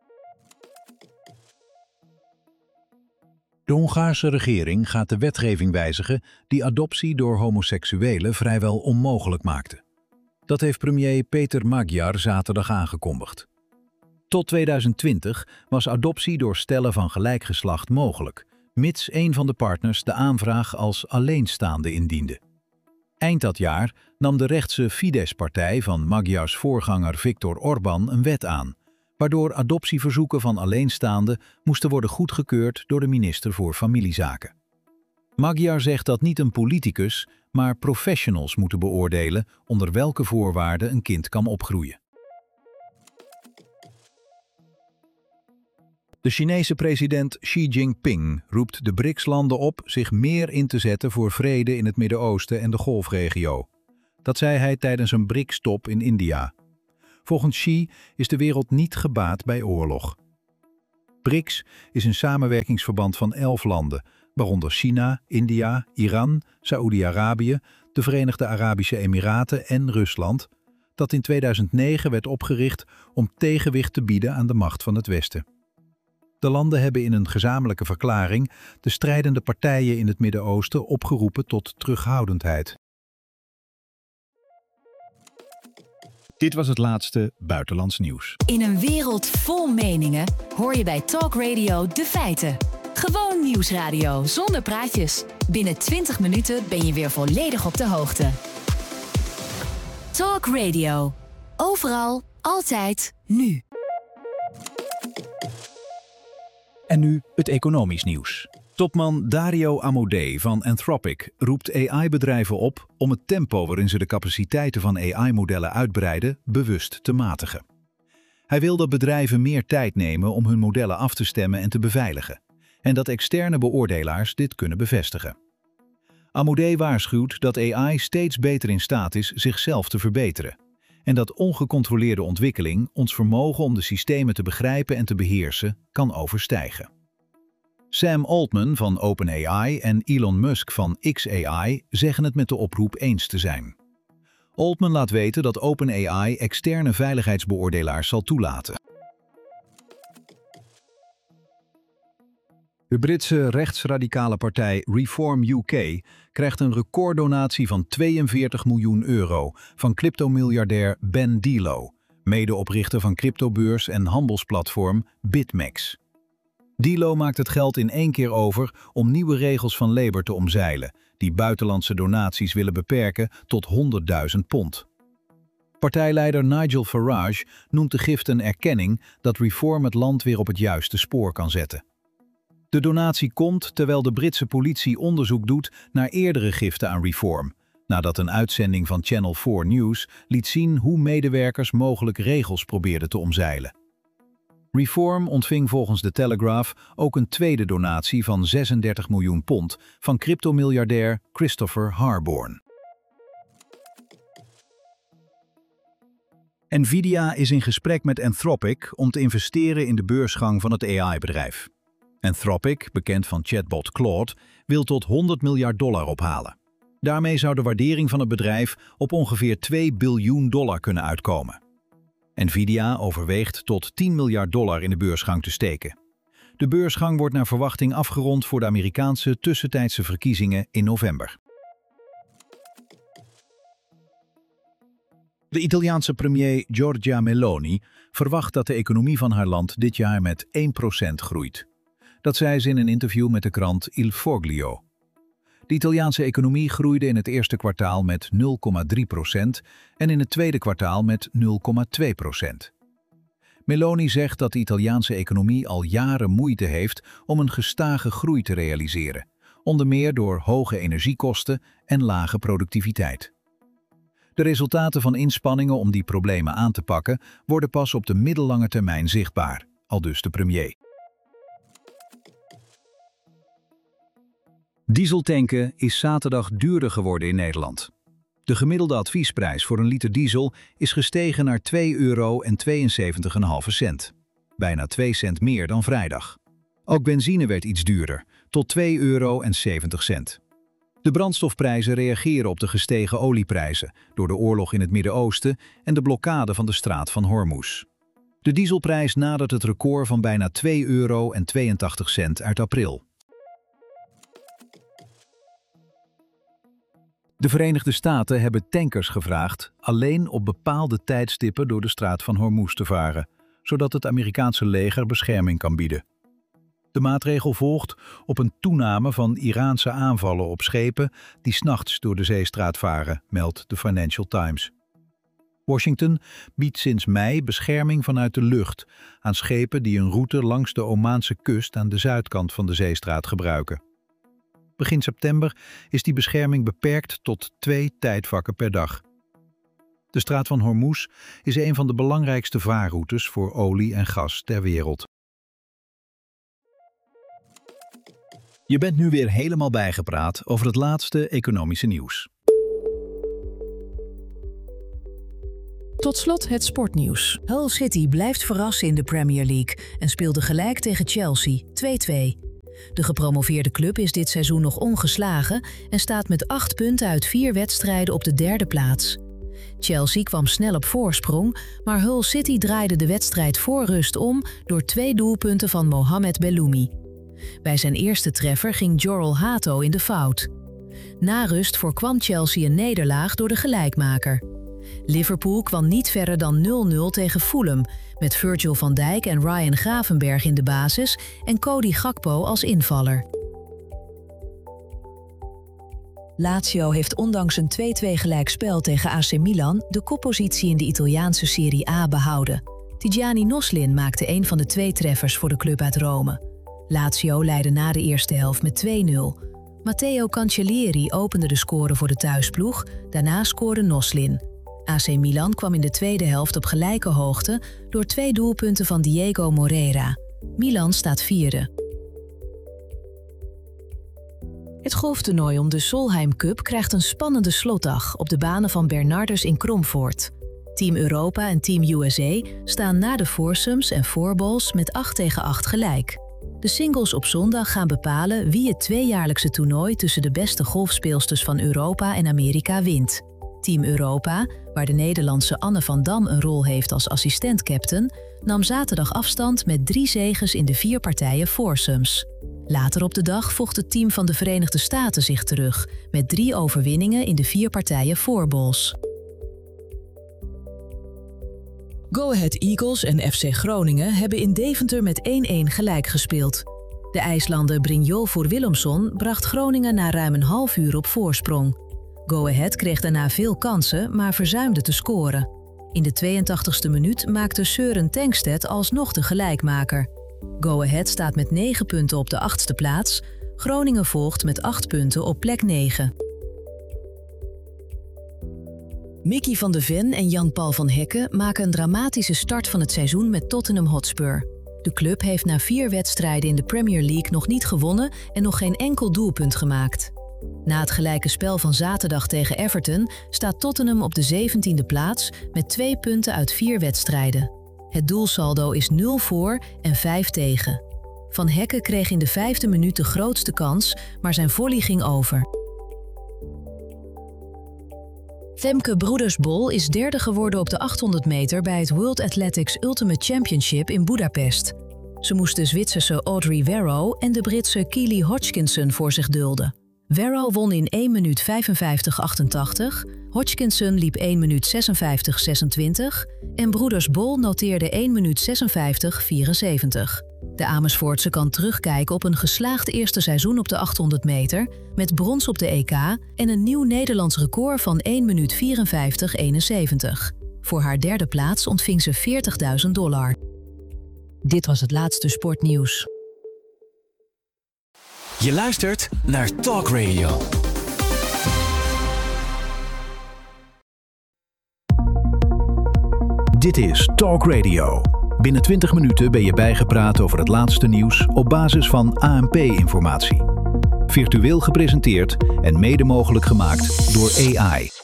De Hongaarse regering gaat de wetgeving wijzigen die adoptie door homoseksuelen vrijwel onmogelijk maakte. Dat heeft premier Peter Magyar zaterdag aangekondigd. Tot tweeduizend twintig was adoptie door stellen van gelijk geslacht mogelijk, mits een van de partners de aanvraag als alleenstaande indiende. Eind dat jaar nam de rechtse Fidesz-partij van Magyars voorganger Viktor Orbán een wet aan, waardoor adoptieverzoeken van alleenstaanden moesten worden goedgekeurd door de minister voor Familiezaken. Magyar zegt dat niet een politicus, maar professionals moeten beoordelen onder welke voorwaarden een kind kan opgroeien. De Chinese president Xi Jinping roept de B R I C S-landen op zich meer in te zetten voor vrede in het Midden-Oosten en de Golfregio. Dat zei hij tijdens een B R I C S-top in India. Volgens Xi is de wereld niet gebaat bij oorlog. B R I C S is een samenwerkingsverband van elf landen, waaronder China, India, Iran, Saoedi-Arabië, de Verenigde Arabische Emiraten en Rusland, dat in tweeduizend negen werd opgericht om tegenwicht te bieden aan de macht van het Westen. De landen hebben in een gezamenlijke verklaring de strijdende partijen in het Midden-Oosten opgeroepen tot terughoudendheid. Dit was het laatste buitenlands nieuws. In een wereld vol meningen hoor je bij Talk Radio de feiten. Gewoon nieuwsradio zonder praatjes. Binnen twintig minuten ben je weer volledig op de hoogte. Talk Radio. Overal, altijd, nu. En nu het economisch nieuws. Topman Dario Amodei van Anthropic roept A I-bedrijven op om het tempo waarin ze de capaciteiten van A I-modellen uitbreiden bewust te matigen. Hij wil dat bedrijven meer tijd nemen om hun modellen af te stemmen en te beveiligen, en dat externe beoordelaars dit kunnen bevestigen. Amodei waarschuwt dat A I steeds beter in staat is zichzelf te verbeteren en dat ongecontroleerde ontwikkeling ons vermogen om de systemen te begrijpen en te beheersen kan overstijgen. Sam Altman van OpenAI en Elon Musk van X A I zeggen het met de oproep eens te zijn. Altman laat weten dat OpenAI externe veiligheidsbeoordelaars zal toelaten. De Britse rechtsradicale partij Reform U K krijgt een recorddonatie van tweeënveertig miljoen euro van cryptomiljardair Ben Dilo, medeoprichter van cryptobeurs en handelsplatform BitMEX. Dilo maakt het geld in één keer over om nieuwe regels van Labour te omzeilen, die buitenlandse donaties willen beperken tot honderdduizend pond. Partijleider Nigel Farage noemt de gift een erkenning dat Reform het land weer op het juiste spoor kan zetten. De donatie komt terwijl de Britse politie onderzoek doet naar eerdere giften aan Reform, nadat een uitzending van Channel vier News liet zien hoe medewerkers mogelijk regels probeerden te omzeilen. Reform ontving volgens de Telegraph ook een tweede donatie van zesendertig miljoen pond van cryptomiljardair Christopher Harborn. Nvidia is in gesprek met Anthropic om te investeren in de beursgang van het A I-bedrijf. Anthropic, bekend van chatbot Claude, wil tot honderd miljard dollar ophalen. Daarmee zou de waardering van het bedrijf op ongeveer twee biljoen dollar kunnen uitkomen. Nvidia overweegt tot tien miljard dollar in de beursgang te steken. De beursgang wordt naar verwachting afgerond voor de Amerikaanse tussentijdse verkiezingen in november. De Italiaanse premier Giorgia Meloni verwacht dat de economie van haar land dit jaar met één procent groeit. Dat zei ze in een interview met de krant Il Foglio. De Italiaanse economie groeide in het eerste kwartaal met nul komma drie procent en in het tweede kwartaal met nul komma twee procent. Meloni zegt dat de Italiaanse economie al jaren moeite heeft om een gestage groei te realiseren, onder meer door hoge energiekosten en lage productiviteit. De resultaten van inspanningen om die problemen aan te pakken worden pas op de middellange termijn zichtbaar, aldus de premier. Dieseltanken is zaterdag duurder geworden in Nederland. De gemiddelde adviesprijs voor een liter diesel is gestegen naar twee euro en tweeënzeventig komma vijf cent. Bijna twee cent meer dan vrijdag. Ook benzine werd iets duurder, tot twee euro en zeventig cent. De brandstofprijzen reageren op de gestegen olieprijzen door de oorlog in het Midden-Oosten en de blokkade van de straat van Hormuz. De dieselprijs nadert het record van bijna twee euro en tweeëntachtig cent uit april. De Verenigde Staten hebben tankers gevraagd alleen op bepaalde tijdstippen door de straat van Hormuz te varen, zodat het Amerikaanse leger bescherming kan bieden. De maatregel volgt op een toename van Iraanse aanvallen op schepen die 's nachts door de zeestraat varen, meldt de Financial Times. Washington biedt sinds mei bescherming vanuit de lucht aan schepen die een route langs de Omaanse kust aan de zuidkant van de zeestraat gebruiken. Begin september is die bescherming beperkt tot twee tijdvakken per dag. De straat van Hormuz is een van de belangrijkste vaarroutes voor olie en gas ter wereld. Je bent nu weer helemaal bijgepraat over het laatste economische nieuws. Tot slot het sportnieuws. Hull City blijft verrassen in de Premier League en speelde gelijk tegen Chelsea, twee-twee. De gepromoveerde club is dit seizoen nog ongeslagen en staat met acht punten uit vier wedstrijden op de derde plaats. Chelsea kwam snel op voorsprong, maar Hull City draaide de wedstrijd voor rust om door twee doelpunten van Mohamed Belloumi. Bij zijn eerste treffer ging Jorrel Hato in de fout. Na rust voorkwam Chelsea een nederlaag door de gelijkmaker. Liverpool kwam niet verder dan nul nul tegen Fulham, met Virgil van Dijk en Ryan Gravenberch in de basis en Cody Gakpo als invaller. Lazio heeft ondanks een twee-twee gelijkspel tegen A C Milan de koppositie in de Italiaanse Serie A behouden. Tidjani Noslin maakte een van de twee treffers voor de club uit Rome. Lazio leidde na de eerste helft met twee nul. Matteo Cancellieri opende de score voor de thuisploeg, daarna scoorde Noslin. A C Milan kwam in de tweede helft op gelijke hoogte door twee doelpunten van Diego Moreira. Milan staat vierde. Het golftoernooi om de Solheim Cup krijgt een spannende slotdag op de banen van Bernardus in Kromvoort. Team Europa en Team U S A staan na de foursomes en fourballs met acht tegen acht gelijk. De singles op zondag gaan bepalen wie het tweejaarlijkse toernooi tussen de beste golfspeelsters van Europa en Amerika wint. Team Europa, waar de Nederlandse Anne van Dam een rol heeft als assistent-captain, nam zaterdag afstand met drie zeges in de vier partijen foursomes. Later op de dag vocht het team van de Verenigde Staten zich terug, met drie overwinningen in de vier partijen fourballs. Go Ahead Eagles en F C Groningen hebben in Deventer met één-één gelijk gespeeld. De IJslander Brynjolfur Willumsson bracht Groningen na ruim een half uur op voorsprong. Go Ahead kreeg daarna veel kansen, maar verzuimde te scoren. In de tweeëntachtigste minuut maakte Søren Tengstedt alsnog de gelijkmaker. Go Ahead staat met negen punten op de achtste plaats. Groningen volgt met acht punten op plek negen. Mickey van de Ven en Jan-Paul van Hekken maken een dramatische start van het seizoen met Tottenham Hotspur. De club heeft na vier wedstrijden in de Premier League nog niet gewonnen en nog geen enkel doelpunt gemaakt. Na het gelijke spel van zaterdag tegen Everton staat Tottenham op de zeventiende plaats met twee punten uit vier wedstrijden. Het doelsaldo is nul voor en vijf tegen. Van Hekken kreeg in de vijfde minuut de grootste kans, maar zijn volley ging over. Femke Broedersbol is derde geworden op de achthonderd meter bij het World Athletics Ultimate Championship in Budapest. Ze moest de Zwitserse Audrey Verro en de Britse Keely Hodgkinson voor zich dulden. Verro won in één minuut vijfenvijftig achtentachtig, Hodgkinson liep één minuut zesenvijftig zesentwintig en Broedersbol noteerde één minuut zesenvijftig vierenzeventig. De Amersfoortse kan terugkijken op een geslaagd eerste seizoen op de achthonderd meter met brons op de E K en een nieuw Nederlands record van één minuut vierenvijftig eenenzeventig. Voor haar derde plaats ontving ze veertigduizend dollar. Dit was het laatste sportnieuws. Je luistert naar Talk Radio. Dit is Talk Radio. Binnen twintig minuten ben je bijgepraat over het laatste nieuws op basis van A N P-informatie. Virtueel gepresenteerd en mede mogelijk gemaakt door A I.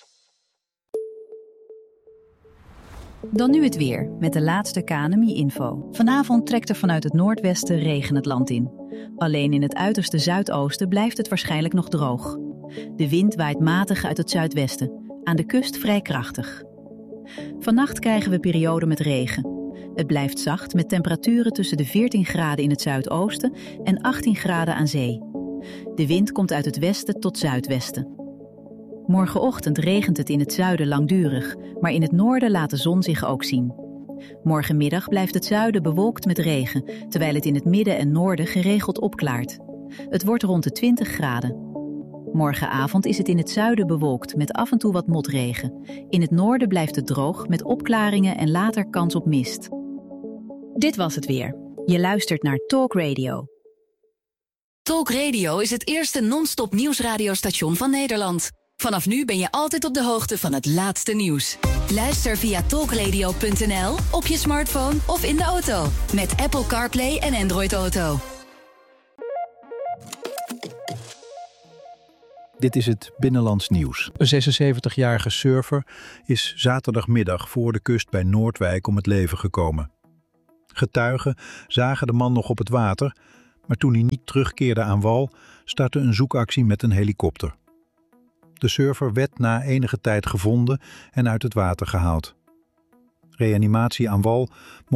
Dan nu het weer, met de laatste K N M I-info. Vanavond trekt er vanuit het noordwesten regen het land in. Alleen in het uiterste zuidoosten blijft het waarschijnlijk nog droog. De wind waait matig uit het zuidwesten, aan de kust vrij krachtig. Vannacht krijgen we perioden met regen. Het blijft zacht met temperaturen tussen de veertien graden in het zuidoosten en achttien graden aan zee. De wind komt uit het westen tot zuidwesten. Morgenochtend regent het in het zuiden langdurig, maar in het noorden laat de zon zich ook zien. Morgenmiddag blijft het zuiden bewolkt met regen, terwijl het in het midden en noorden geregeld opklaart. Het wordt rond de twintig graden. Morgenavond is het in het zuiden bewolkt met af en toe wat motregen. In het noorden blijft het droog met opklaringen en later kans op mist. Dit was het weer. Je luistert naar Talk Radio. Talk Radio is het eerste non-stop nieuwsradiostation van Nederland. Vanaf nu ben je altijd op de hoogte van het laatste nieuws. Luister via talkradio punt n l, op je smartphone of in de auto. Met Apple CarPlay en Android Auto. Dit is het Binnenlands Nieuws. Een zesenzeventigjarige surfer is zaterdagmiddag voor de kust bij Noordwijk om het leven gekomen. Getuigen zagen de man nog op het water, maar toen hij niet terugkeerde aan wal, startte een zoekactie met een helikopter. De surfer werd na enige tijd gevonden en uit het water gehaald. Reanimatie aan wal mocht